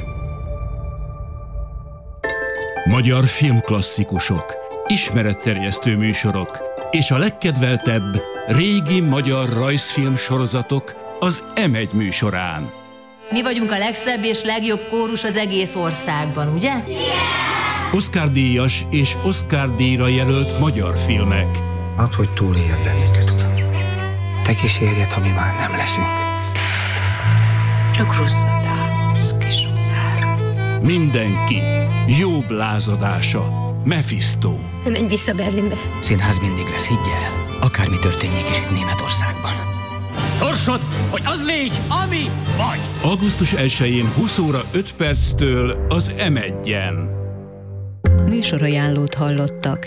Magyar filmklasszikusok, ismeretterjesztő műsorok és a legkedveltebb régi magyar rajzfilm sorozatok az M1 műsorán. Mi vagyunk a legszebb és legjobb kórus az egész országban, ugye? Yeah! Oscar-díjas és Oscar-díjra jelölt magyar filmek. Add, hogy túléljen bennünket, Uram. Te kísérjed, ha mi már nem leszünk. Csak rosszat állsz, kis huszár. Mindenki. Jobb lázadása. Mephisto. Nem menj vissza Berlinbe. Színház mindig lesz, higgy el. Akármi történjék is itt Németországban. Sorsod, hogy az légy, ami vagy. Augusztus 1-én 20 óra 5 perctől az M1-en. Műsorajánlót hallottak.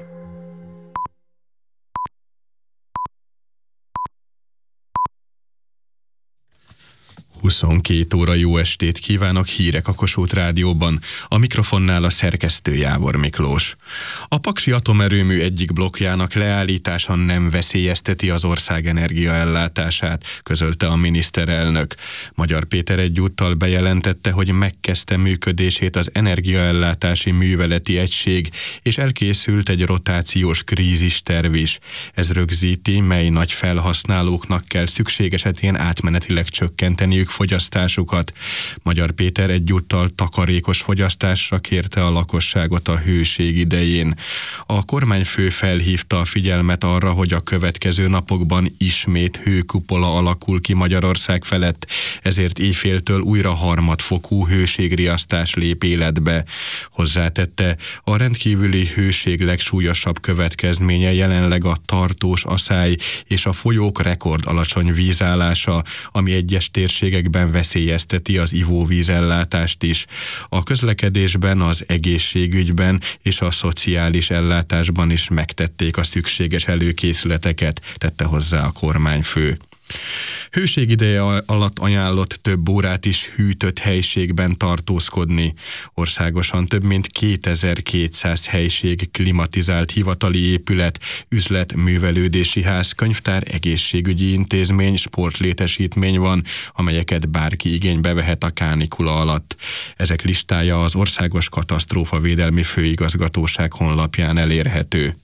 Huszonkettő óra, jó estét kívánok, hírek a Kossuth Rádióban, a mikrofonnál a szerkesztő Jávor Miklós. A Paksi atomerőmű egyik blokkjának leállítása nem veszélyezteti az ország energiaellátását, közölte a miniszterelnök. Magyar Péter egyúttal bejelentette, hogy megkezdte működését az energiaellátási műveleti egység, és elkészült egy rotációs krízisterv is. Ez rögzíti, mely nagy felhasználóknak kell szükség esetén átmenetileg csökkenteniük fogyasztásukat. Magyar Péter egyúttal takarékos fogyasztásra kérte a lakosságot a hőség idején. A kormányfő felhívta a figyelmet arra, hogy a következő napokban ismét hőkupola alakul ki Magyarország felett, ezért éjféltől újra harmadfokú hőségriasztás lép életbe. Hozzátette, a rendkívüli hőség legsúlyosabb következménye jelenleg a tartós aszály és a folyók rekord alacsony vízállása, ami egyes térségekben veszélyezteti az ivóvízellátást is. A közlekedésben, az egészségügyben és a szociális ellátásban is megtették a szükséges előkészületeket, tette hozzá a kormányfő. Hőség ideje alatt ajánlott több órát is hűtött helységben tartózkodni. Országosan több mint 2200 helység, klimatizált hivatali épület, üzlet, művelődési ház, könyvtár, egészségügyi intézmény, sportlétesítmény van, amelyeket bárki igénybe vehet a kánikula alatt. Ezek listája az Országos Katasztrófavédelmi Főigazgatóság honlapján elérhető.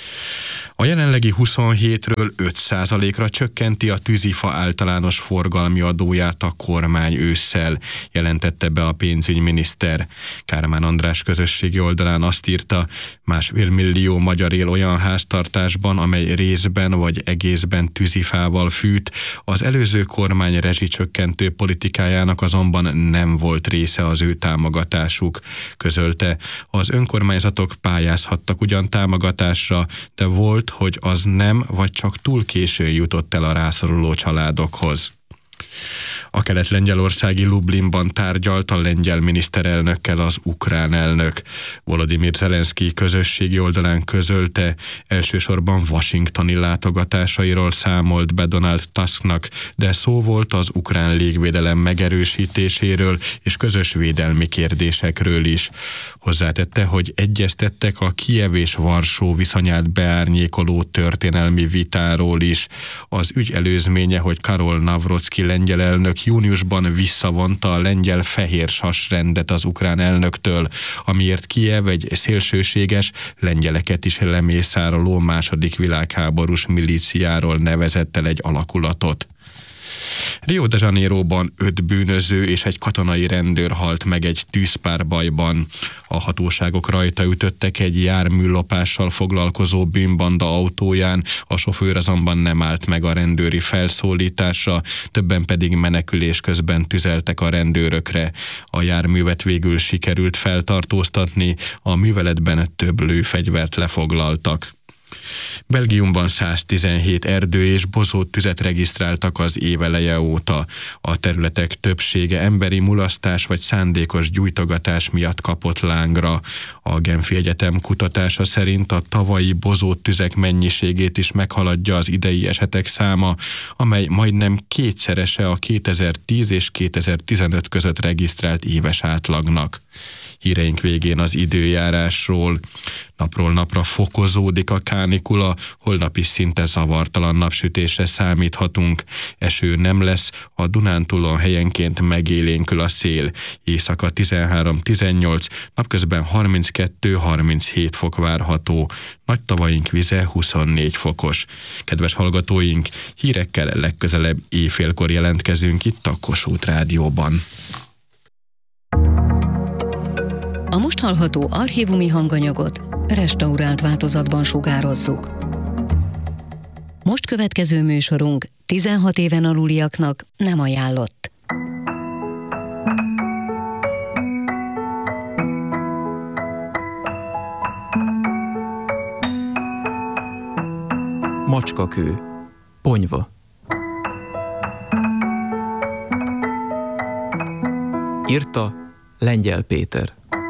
A jelenlegi 27-ről 5%-ra csökkenti a tűzifa általános forgalmi adóját a kormány ősszel, jelentette be a pénzügyminiszter. Kármán András közösségi oldalán azt írta, 1,5 millió magyar él olyan háztartásban, amely részben vagy egészben tűzifával fűt. Az előző kormány rezsicsökkentő politikájának azonban nem volt része az ő támogatásuk, közölte. Az önkormányzatok pályázhattak ugyan támogatásra, de volt, hogy az nem, vagy csak túl későn jutott el a rászoruló családokhoz. A kelet-lengyelországi Lublinban tárgyalt a lengyel miniszterelnökkel az ukrán elnök. Volodymyr Zelenszky közösségi oldalán közölte, elsősorban washingtoni látogatásairól számolt be Donald Tusknak, de szó volt az ukrán légvédelem megerősítéséről és közös védelmi kérdésekről is. Hozzátette, hogy egyeztettek a Kijev és Varsó viszonyát beárnyékoló történelmi vitáról is. Az ügy előzménye, hogy Karol Nawrocki lengyel elnök júniusban visszavonta a lengyel fehér sasrendet az ukrán elnöktől, amiért Kijev egy szélsőséges, lengyeleket is lemészároló második világháborús milíciáról nevezett el egy alakulatot. Rio de Janeiróban 5 bűnöző és egy katonai rendőr halt meg egy tűzpárbajban. A hatóságok rajta ütöttek egy járműlopással foglalkozó bűnbanda autóján, a sofőr azonban nem állt meg a rendőri felszólításra, többen pedig menekülés közben tüzeltek a rendőrökre. A járművet végül sikerült feltartóztatni, a műveletben több lőfegyvert lefoglaltak. Belgiumban 117 erdő- és bozóttüzet regisztráltak az éveleje óta. A területek többsége emberi mulasztás vagy szándékos gyújtogatás miatt kapott lángra. A Genfi Egyetem kutatása szerint a tavalyi bozóttüzek mennyiségét is meghaladja az idei esetek száma, amely majdnem kétszerese a 2010 és 2015 között regisztrált éves átlagnak. Híreink végén az időjárásról. Napról napra fokozódik a kánikula, holnap is szinte zavartalan napsütésre számíthatunk. Eső nem lesz, a Dunántúlon helyenként megélénkül a szél. Éjszaka 13-18, napközben 32-37 fok várható. Nagy tavaink vize 24 fokos. Kedves hallgatóink, hírekkel legközelebb éjfélkor jelentkezünk itt a Kossuth Rádióban. A most hallható archívumi hanganyagot restaurált változatban sugározzuk. Most következő műsorunk 16 éven aluliaknak nem ajánlott. Macskakő, Ponyva. Írta Lengyel Péter.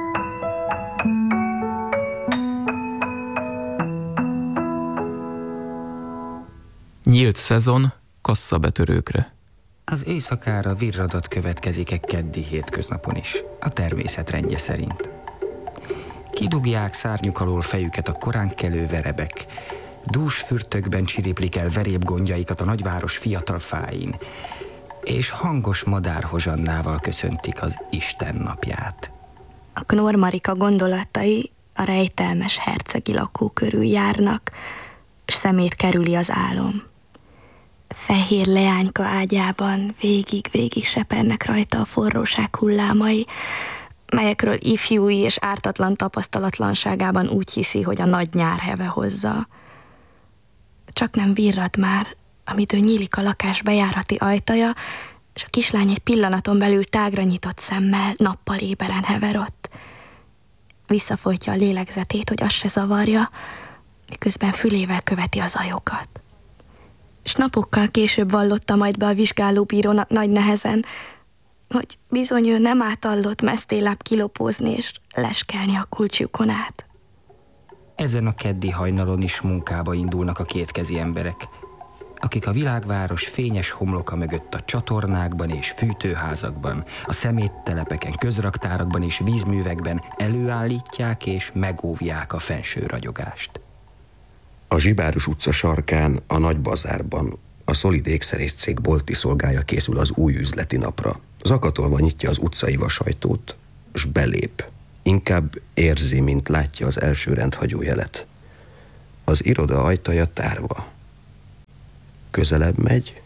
Nyílt szezon kasszabetörőkre. Az éjszakára virradat következik egy keddi hétköznapon is, a természet rendje szerint. Kidugják szárnyuk alól fejüket a koránkelő verebek, dús fürtökben csiriplik el verébgondjaikat a nagyváros fiatal fáin, és hangos madárhozsannával köszöntik az Isten napját. A Knorr Marika gondolatai a rejtelmes hercegi lakó körül járnak, s szemét kerüli az álom. Fehér leányka ágyában végig sepernek rajta a forróság hullámai, melyekről ifjúi és ártatlan tapasztalatlanságában úgy hiszi, hogy a nagy nyár heve hozza. Csak nem virrad már, amitől nyílik a lakás bejárati ajtaja, és a kislány egy pillanaton belül tágra nyitott szemmel nappal éberen hever ott. Visszafolytja a lélegzetét, hogy azt se zavarja, miközben fülével követi az ajokat. És napokkal később vallotta majd be a vizsgálóbírónak nagy nehezen, hogy bizony ő nem átallott mesztéláb kilopózni és leskelni a kulcsjukon át. Ezen a keddi hajnalon is munkába indulnak a kétkezi emberek. akik a világváros fényes homloka mögött a csatornákban és fűtőházakban, a szeméttelepeken, közraktárakban és vízművekben előállítják és megóvják a fenső ragyogást. A Zsibáros utca sarkán, a Nagy Bazárban a Szolid ékszerész cég bolti szolgája készül az új üzleti napra. Zakatolva nyitja az utcai vasajtót, s belép. Inkább érzi, mint látja az első rendhagyó jelet. Az iroda ajtaja tárva. Közelebb megy,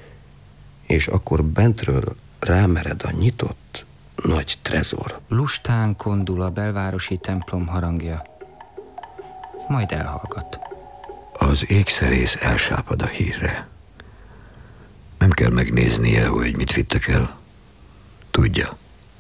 és akkor bentről rámered a nyitott nagy trezor. Lustán kondul a belvárosi templom harangja, majd elhallgat. Az ékszerész elsápad a hírre. Nem kell megnéznie, hogy mit vittek el. Tudja.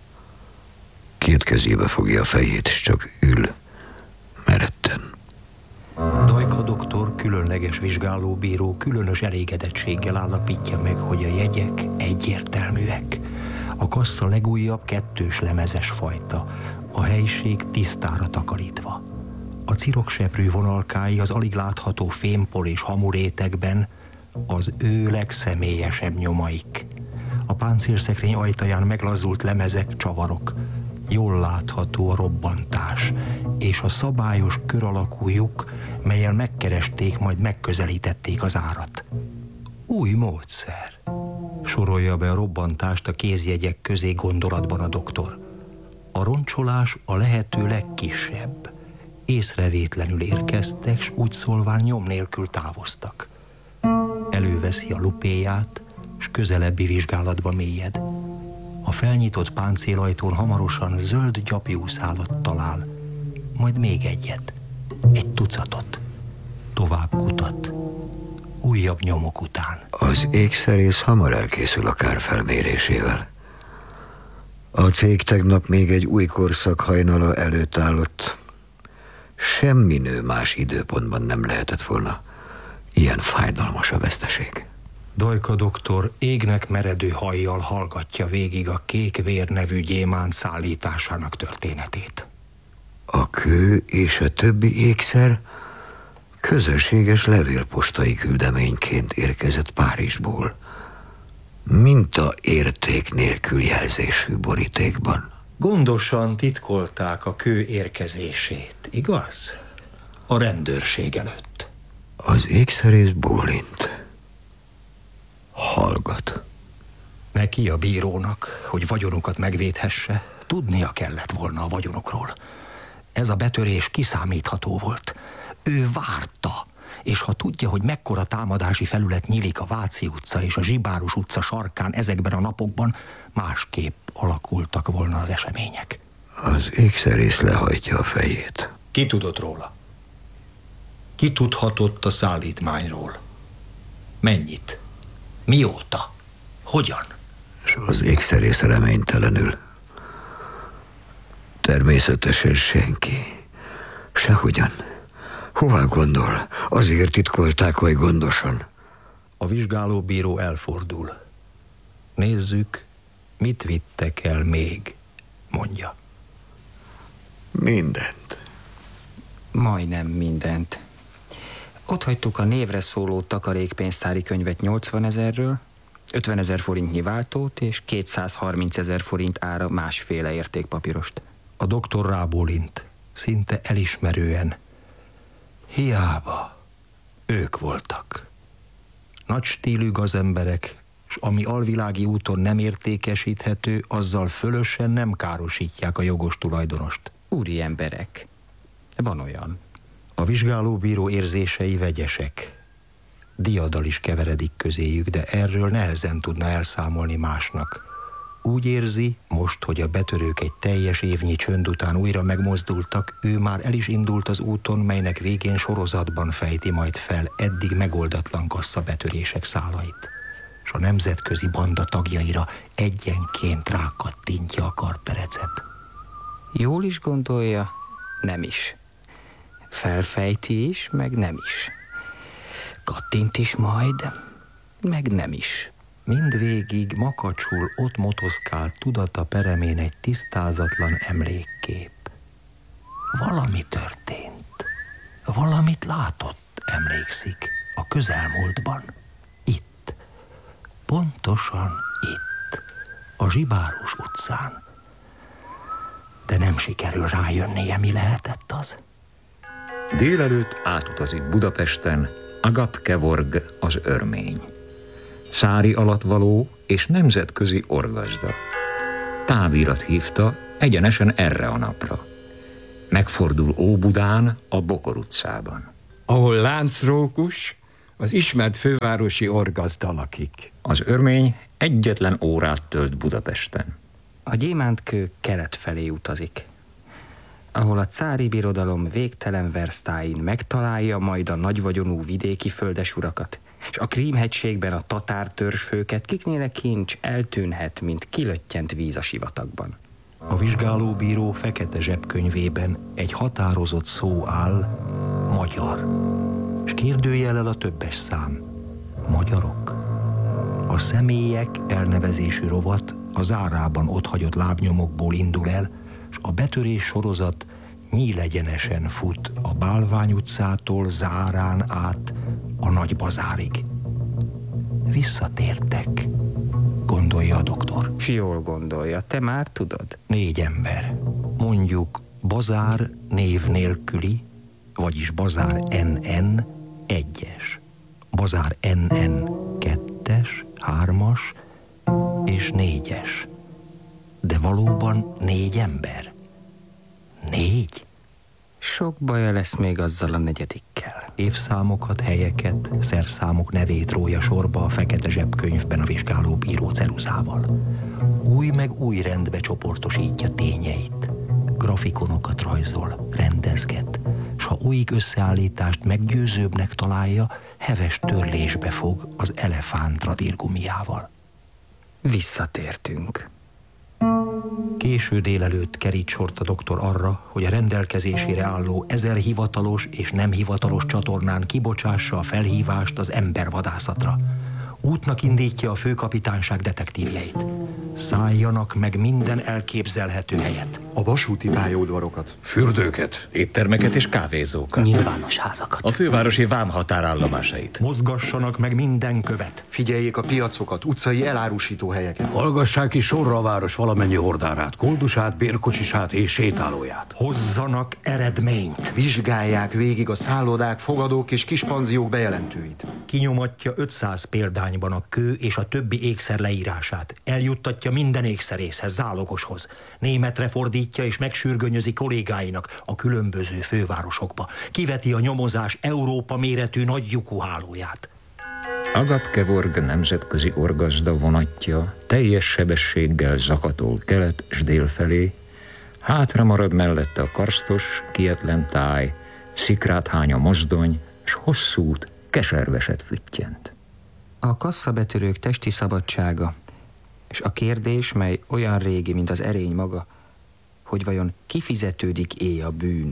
Két kezébe fogja a fejét, és csak ül, meretten. Dajka doktor, különleges vizsgálóbíró különös elégedettséggel állapítja meg, hogy a jegyek egyértelműek. A kassa legújabb 2-s lemezes fajta, a helység tisztára takarítva. A cirokseprű vonalkái az alig látható fémpor és hamurétegben az ő legszemélyesebb nyomaik. A páncélszekrény ajtaján meglazult lemezek, csavarok. Jól látható a robbantás, és a szabályos kör alakú lyuk, mellyel megkeresték, majd megközelítették az árat. Új módszer. Sorolja be a robbantást a kézjegyek közé gondolatban a doktor. A roncsolás a lehető legkisebb. Észrevétlenül érkeztek, s úgy szólván nyom nélkül távoztak. Előveszi a lupéját, s közelebbi vizsgálatba mélyed. A felnyitott páncélajtón hamarosan zöld gyapjúszálat talál, majd még egyet, egy tucatot. Tovább kutat, újabb nyomok után. Az ékszerész hamar elkészül a kár felmérésével. A cég tegnap még egy új korszak hajnala előtt állott. Semmi nő más időpontban nem lehetett volna ilyen fájdalmas a veszteség. Dajka doktor égnek meredő hajjal hallgatja végig a Kék Vér nevű gyémánt szállításának történetét. A kő és a többi ékszer közösséges levélpostai küldeményként érkezett Párizsból, minta érték nélkül jelzésű borítékban. Gondosan titkolták a kő érkezését, igaz? A rendőrség előtt. Az ékszerész bólint. Hallgat. Neki, a bírónak, hogy vagyonukat megvédhesse, tudnia kellett volna a vagyonokról. Ez a betörés kiszámítható volt. Ő várta, és ha tudja, hogy mekkora támadási felület nyílik a Váci utca és a Zsibáros utca sarkán ezekben a napokban, másképp alakultak volna az események. Az ékszerész lehajtja a fejét. Ki tudott róla? Ki tudhatott a szállítmányról? Mennyit? Mióta? Hogyan? És az ékszerész reménytelenül. Természetesen senki. Sehogyan. Hová gondol? Azért titkolták oly gondosan. A vizsgálóbíró elfordul. Nézzük, mit vittek el még, mondja. Mindent. Majdnem mindent. Ott hagytuk a névre szóló takarékpénztári könyvet 80 000-ről, 50 000 forintnyi váltót és 230 000 forint ára másféle értékpapírost. A doktor rábólint, szinte elismerően. Hiába. Ők voltak. Nagy stílű gazemberek, s ami alvilági úton nem értékesíthető, azzal fölösen nem károsítják a jogos tulajdonost. Úri emberek. Van olyan. A vizsgálóbíró érzései vegyesek. Diadal is keveredik közéjük, de erről nehezen tudna elszámolni másnak. Úgy érzi, most, hogy a betörők egy teljes évnyi csönd után újra megmozdultak, ő már el is indult az úton, melynek végén sorozatban fejti majd fel eddig megoldatlan kasszabetörések szálait, s a nemzetközi banda tagjaira egyenként rákattintja a karperecet. Jól is gondolja, nem is. Felfejti is, meg nem is. Kattint is majd, meg nem is. Mindvégig makacsul ott motoszkál tudata peremén egy tisztázatlan emlékkép. Valami történt. Valamit látott, emlékszik, a közelmúltban. Pontosan itt, a Zsibáros utcán. De nem sikerül rájönnie, mi lehetett az. Délelőtt átutazik Budapesten Agap Kevorg, az örmény. Cári alattvaló és nemzetközi orgazda. Távirat hívta egyenesen erre a napra. Megfordul Óbudán, a Bokor utcában. Ahol Láncrókus, az ismert fővárosi orgazda lakik. Az örmény egyetlen órát tölt Budapesten. A gyémántkő kelet felé utazik, ahol a cári birodalom végtelen versztáin megtalálja majd a nagyvagyonú vidéki földesurakat, és a Krím-hegységben a tatár törzsfőket, kiknél kincs eltűnhet, mint kilöttyent víz a sivatagban. A vizsgálóbíró fekete zsebkönyvében egy határozott szó áll, magyar, és kérdőjellel a többes szám, magyarok. A személyek elnevezésű rovat a zárában otthagyott lábnyomokból indul el, és a betörés sorozat nyílegyenesen fut a Bálvány utcától Zárán át a Nagybazárig. Visszatértek, gondolja a doktor. S jól gondolja, te már tudod. 4 ember, mondjuk Bazár név nélküli, vagyis Bazár NN 1-es, Bazár NN 2-es, 3-as és 4-es. De valóban 4 ember? 4? Sok baja lesz még azzal a 4-dikkel. Évszámokat, helyeket, szerszámok nevét rója sorba a fekete zsebkönyvben a vizsgálóbíró ceruzával. Új meg új rendbe csoportosítja tényeit. Grafikonokat rajzol, rendezget, s ha új összeállítást meggyőzőbbnek találja, heves törlésbe fog az elefánt radírgumiával. Visszatértünk. Késő délelőtt kerít sort a doktor arra, hogy a rendelkezésére álló 1000 hivatalos és nem hivatalos csatornán kibocsássa a felhívást az embervadászatra. Útnak indítja a főkapitányság detektívjeit. Szálljanak meg minden elképzelhető helyet. A vasúti pályaudvarokat, Fürdőket, éttermeket és kávézókat. Nyilvános házakat. A fővárosi vámhatárállomásait. Mozgassanak meg minden követ. Figyeljék a piacokat, utcai elárusító helyeket. Hallgassák ki sorra a város valamennyi hordárát, koldusát, bérkocsisát és sétálóját. Hozzanak eredményt. Vizsgálják végig a szállodák, fogadók és kispanziók bejelentőit. Kinyomatja 500 példányban a kő és a többi ékszer leírását. Eljuttatja minden ékszerészhez, zálogoshoz. Németre fordítja és megsürgönyözi kollégáinak a különböző fővárosokba. Kiveti a nyomozás Európa méretű nagy lyukú hálóját. Agap Kevorg nemzetközi orgazda vonatja teljes sebességgel zakatol kelet és dél felé, hátra marad mellette a karsztos, kietlen táj, szikrát hány a mozdony, s hosszút, keserveset füttyent. A kasszabetörők testi szabadsága, és a kérdés, mely olyan régi, mint az erény maga, hogy vajon kifizetődik-e a bűn,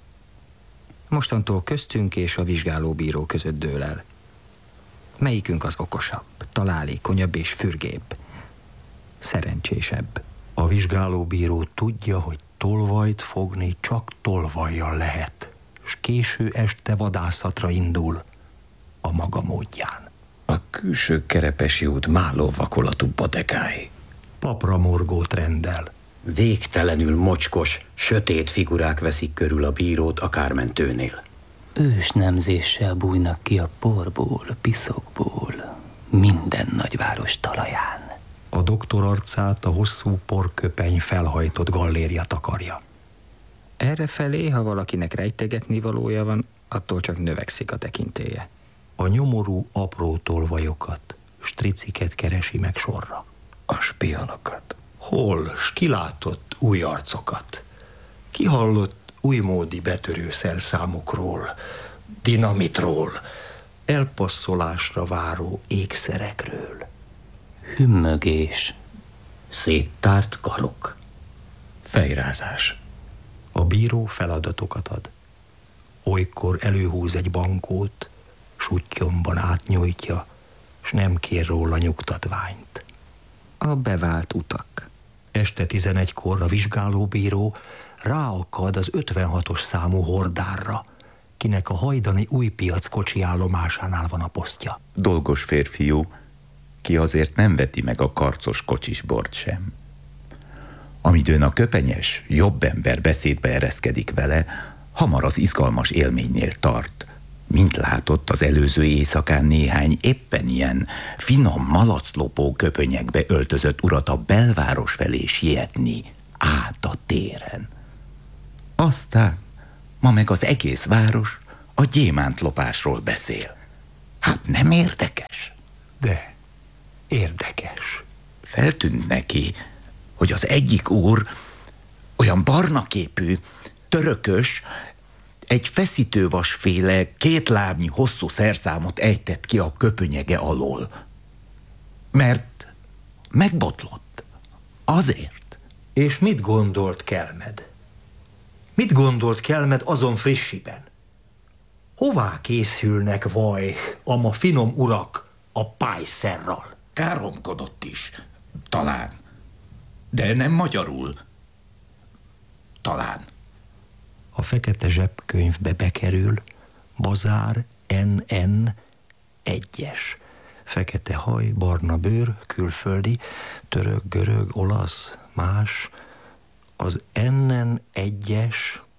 mostantól köztünk és a vizsgálóbíró között dől el. Melyikünk az okosabb, találékonyabb és fürgébb, szerencsésebb? A vizsgálóbíró tudja, hogy tolvajt fogni csak tolvajjal lehet, s késő este vadászatra indul a maga módján. A külső Kerepesi út málló vakolatú badegái. Papra morgót rendel. Végtelenül mocskos, sötét figurák veszik körül a bírót a kármentőnél. Ősnemzéssel bújnak ki a porból, piszokból, minden nagyváros talaján. A doktor arcát a hosszú porköpeny felhajtott galléria takarja. Errefelé, ha valakinek rejtegetni valója van, attól csak növekszik a tekintélye. A nyomorú apró tolvajokat, striciket keresi meg sorra. A spionokat. Hol, s kilátott új arcokat. Kihallott újmódi betörő szerszámokról, dinamitról, elpasszolásra váró ékszerekről. Hümmögés. Széttárt karok. Fejrázás. A bíró feladatokat ad. Olykor előhúz egy bankót, suttyomban átnyújtja, s nem kér róla nyugtatványt. A bevált utak. Este 11-kor a vizsgálóbíró ráakad az 56-os számú hordárra, kinek a hajdani Újpiac kocsi állomásánál van a posztja. Dolgos férfiú, ki azért nem veti meg a karcos kocsisbort sem. Amidőn a köpenyes, jobb ember beszédbe ereszkedik vele, hamar az izgalmas élménynél tart. Mint látott az előző éjszakán néhány éppen ilyen finom malaclopó köpönyekbe öltözött urat a belváros felé sietni át a téren. Aztán ma meg az egész város a gyémántlopásról beszél. Hát nem érdekes? De érdekes. Feltűnt neki, hogy az egyik úr olyan barnaképű, törökös, egy feszítővasféle, 2 lábnyi hosszú szerszámot ejtett ki a köpönyege alól. Mert megbotlott. Azért. És mit gondolt Kelmed? Mit gondolt Kelmed azon frissiben? Hová készülnek vaj, ama finom urak a pályszerral? Káromkodott is. Talán. De nem magyarul. Talán. A fekete zsebkönyvbe bekerül Bazár NN 1-es. Fekete haj, barna bőr, külföldi, török, görög, olasz, más. Az NN 1-es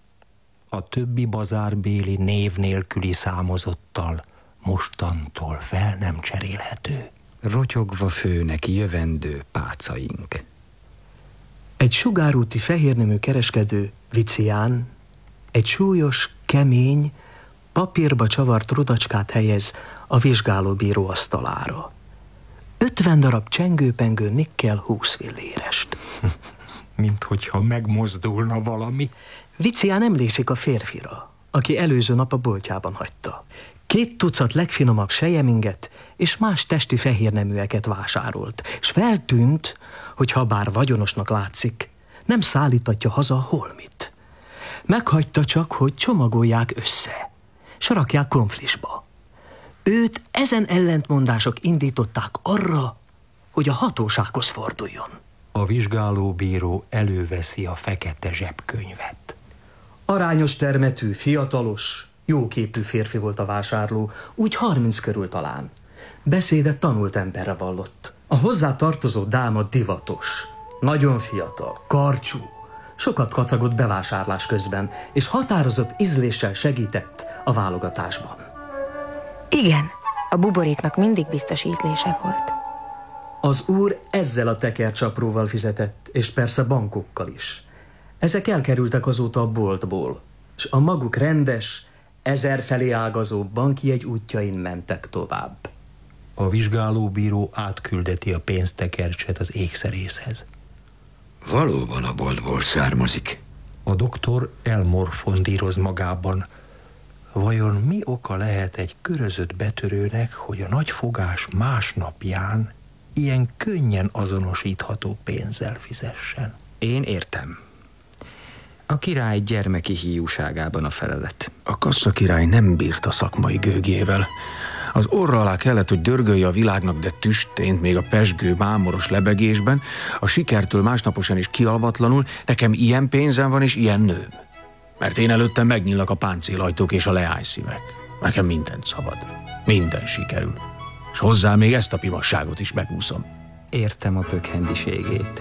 a többi bazárbéli név nélküli számozottal mostantól fel nem cserélhető. Rotyogva főnek jövendő pácaink. Egy sugárúti fehérnemű kereskedő, Vicián, egy súlyos, kemény, papírba csavart rudacskát helyez a vizsgálóbíró asztalára. 50 darab csengőpengő nikkel 20 fillérest. Mint hogyha megmozdulna valami. Vicián emlékszik a férfira, aki előző nap a boltjában hagyta. 2 tucat legfinomabb selyemинget és más testi fehérneműeket vásárolt, és feltűnt, hogy ha bár vagyonosnak látszik, nem szállítatja haza a holmit. Meghagyta csak, hogy csomagolják össze, s rakják konflisba. Őt ezen ellentmondások indították arra, hogy a hatósághoz forduljon. A vizsgálóbíró előveszi a fekete zsebkönyvet. Arányos termetű, fiatalos, jóképű férfi volt a vásárló, úgy 30 körül talán. Beszédet tanult emberre vallott. A hozzá tartozó dáma divatos, nagyon fiatal, karcsú, sokat kacagott bevásárlás közben, és határozott ízléssel segített a válogatásban. Igen, a buboréknak mindig biztos ízlése volt. Az úr ezzel a tekercsapróval fizetett, és persze bankokkal is. Ezek elkerültek azóta a boltból, és a maguk rendes, 1000 felé ágazó bankjegy útjain mentek tovább. A vizsgálóbíró átküldeti a pénztekercset az ékszerészhez. Valóban a boltból származik. A doktor elmorfondíroz magában. Vajon mi oka lehet egy körözött betörőnek, hogy a nagyfogás másnapján ilyen könnyen azonosítható pénzzel fizessen? Én értem. A király gyermeki hiúságában a felelet. A kasszakirály nem bírt a szakmai gőgjével. Az orra alá kellett, hogy dörgölje a világnak, de tüstént még a pezsgő mámoros lebegésben, a sikertől másnaposan is kialvatlanul, nekem ilyen pénzem van és ilyen nőm. Mert én előttem megnyílnak a páncélajtók és a leányszívek. Nekem mindent szabad. Minden sikerül. És hozzá még ezt a pimasságot is megúszom. Értem a pökhendiségét.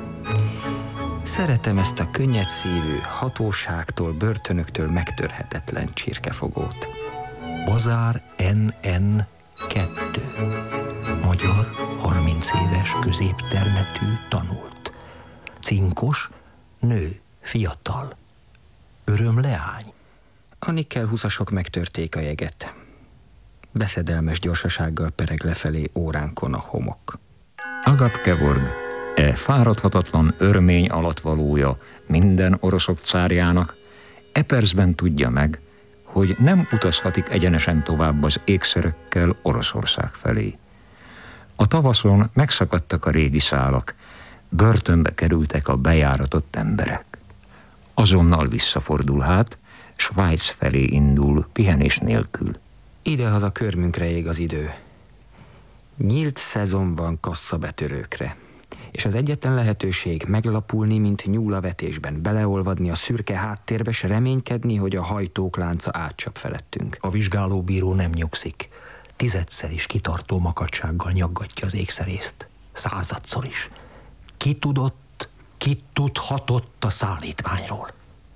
Szeretem ezt a könnyedszívű, hatóságtól, börtönöktől megtörhetetlen csirkefogót. Bazár NN 2. Magyar, 30 éves, középtermetű, tanult. Cinkos, nő, fiatal. Öröm leány. A nikkel 20-asok megtörték a jeget. Veszedelmes gyorsasággal pereg lefelé óránkon a homok. Agap Kevorg, fáradhatatlan örmény alattvalója minden oroszok cárjának, percben tudja meg, hogy nem utazhatik egyenesen tovább az ékszerekkel Oroszország felé. A tavaszon megszakadtak a régi szálak, börtönbe kerültek a bejáratott emberek. Azonnal visszafordul hát, Svájc felé indul pihenés nélkül. Idehaza körmünkre ég az idő. Nyílt szezon van kasszabetörőkre, és az egyetlen lehetőség meglapulni, mint nyúl a vetésben, beleolvadni a szürke háttérbe, s reménykedni, hogy a hajtók lánca átcsap felettünk. A vizsgálóbíró nem nyugszik. 1000-szer is kitartó makacsággal nyaggatja az ékszerészt. 100-szor is. Ki tudott, ki tudhatott a szállítványról?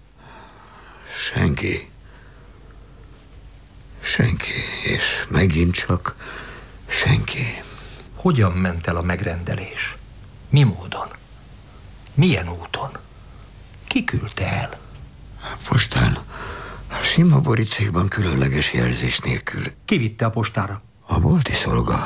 Senki. Senki, és megint csak senki. Hogyan ment el a megrendelés? Mi módon? Milyen úton? Ki küldte el? Postán, a sima borítékban különleges jelzés nélkül. Ki vitte a postára? A bolti szolga.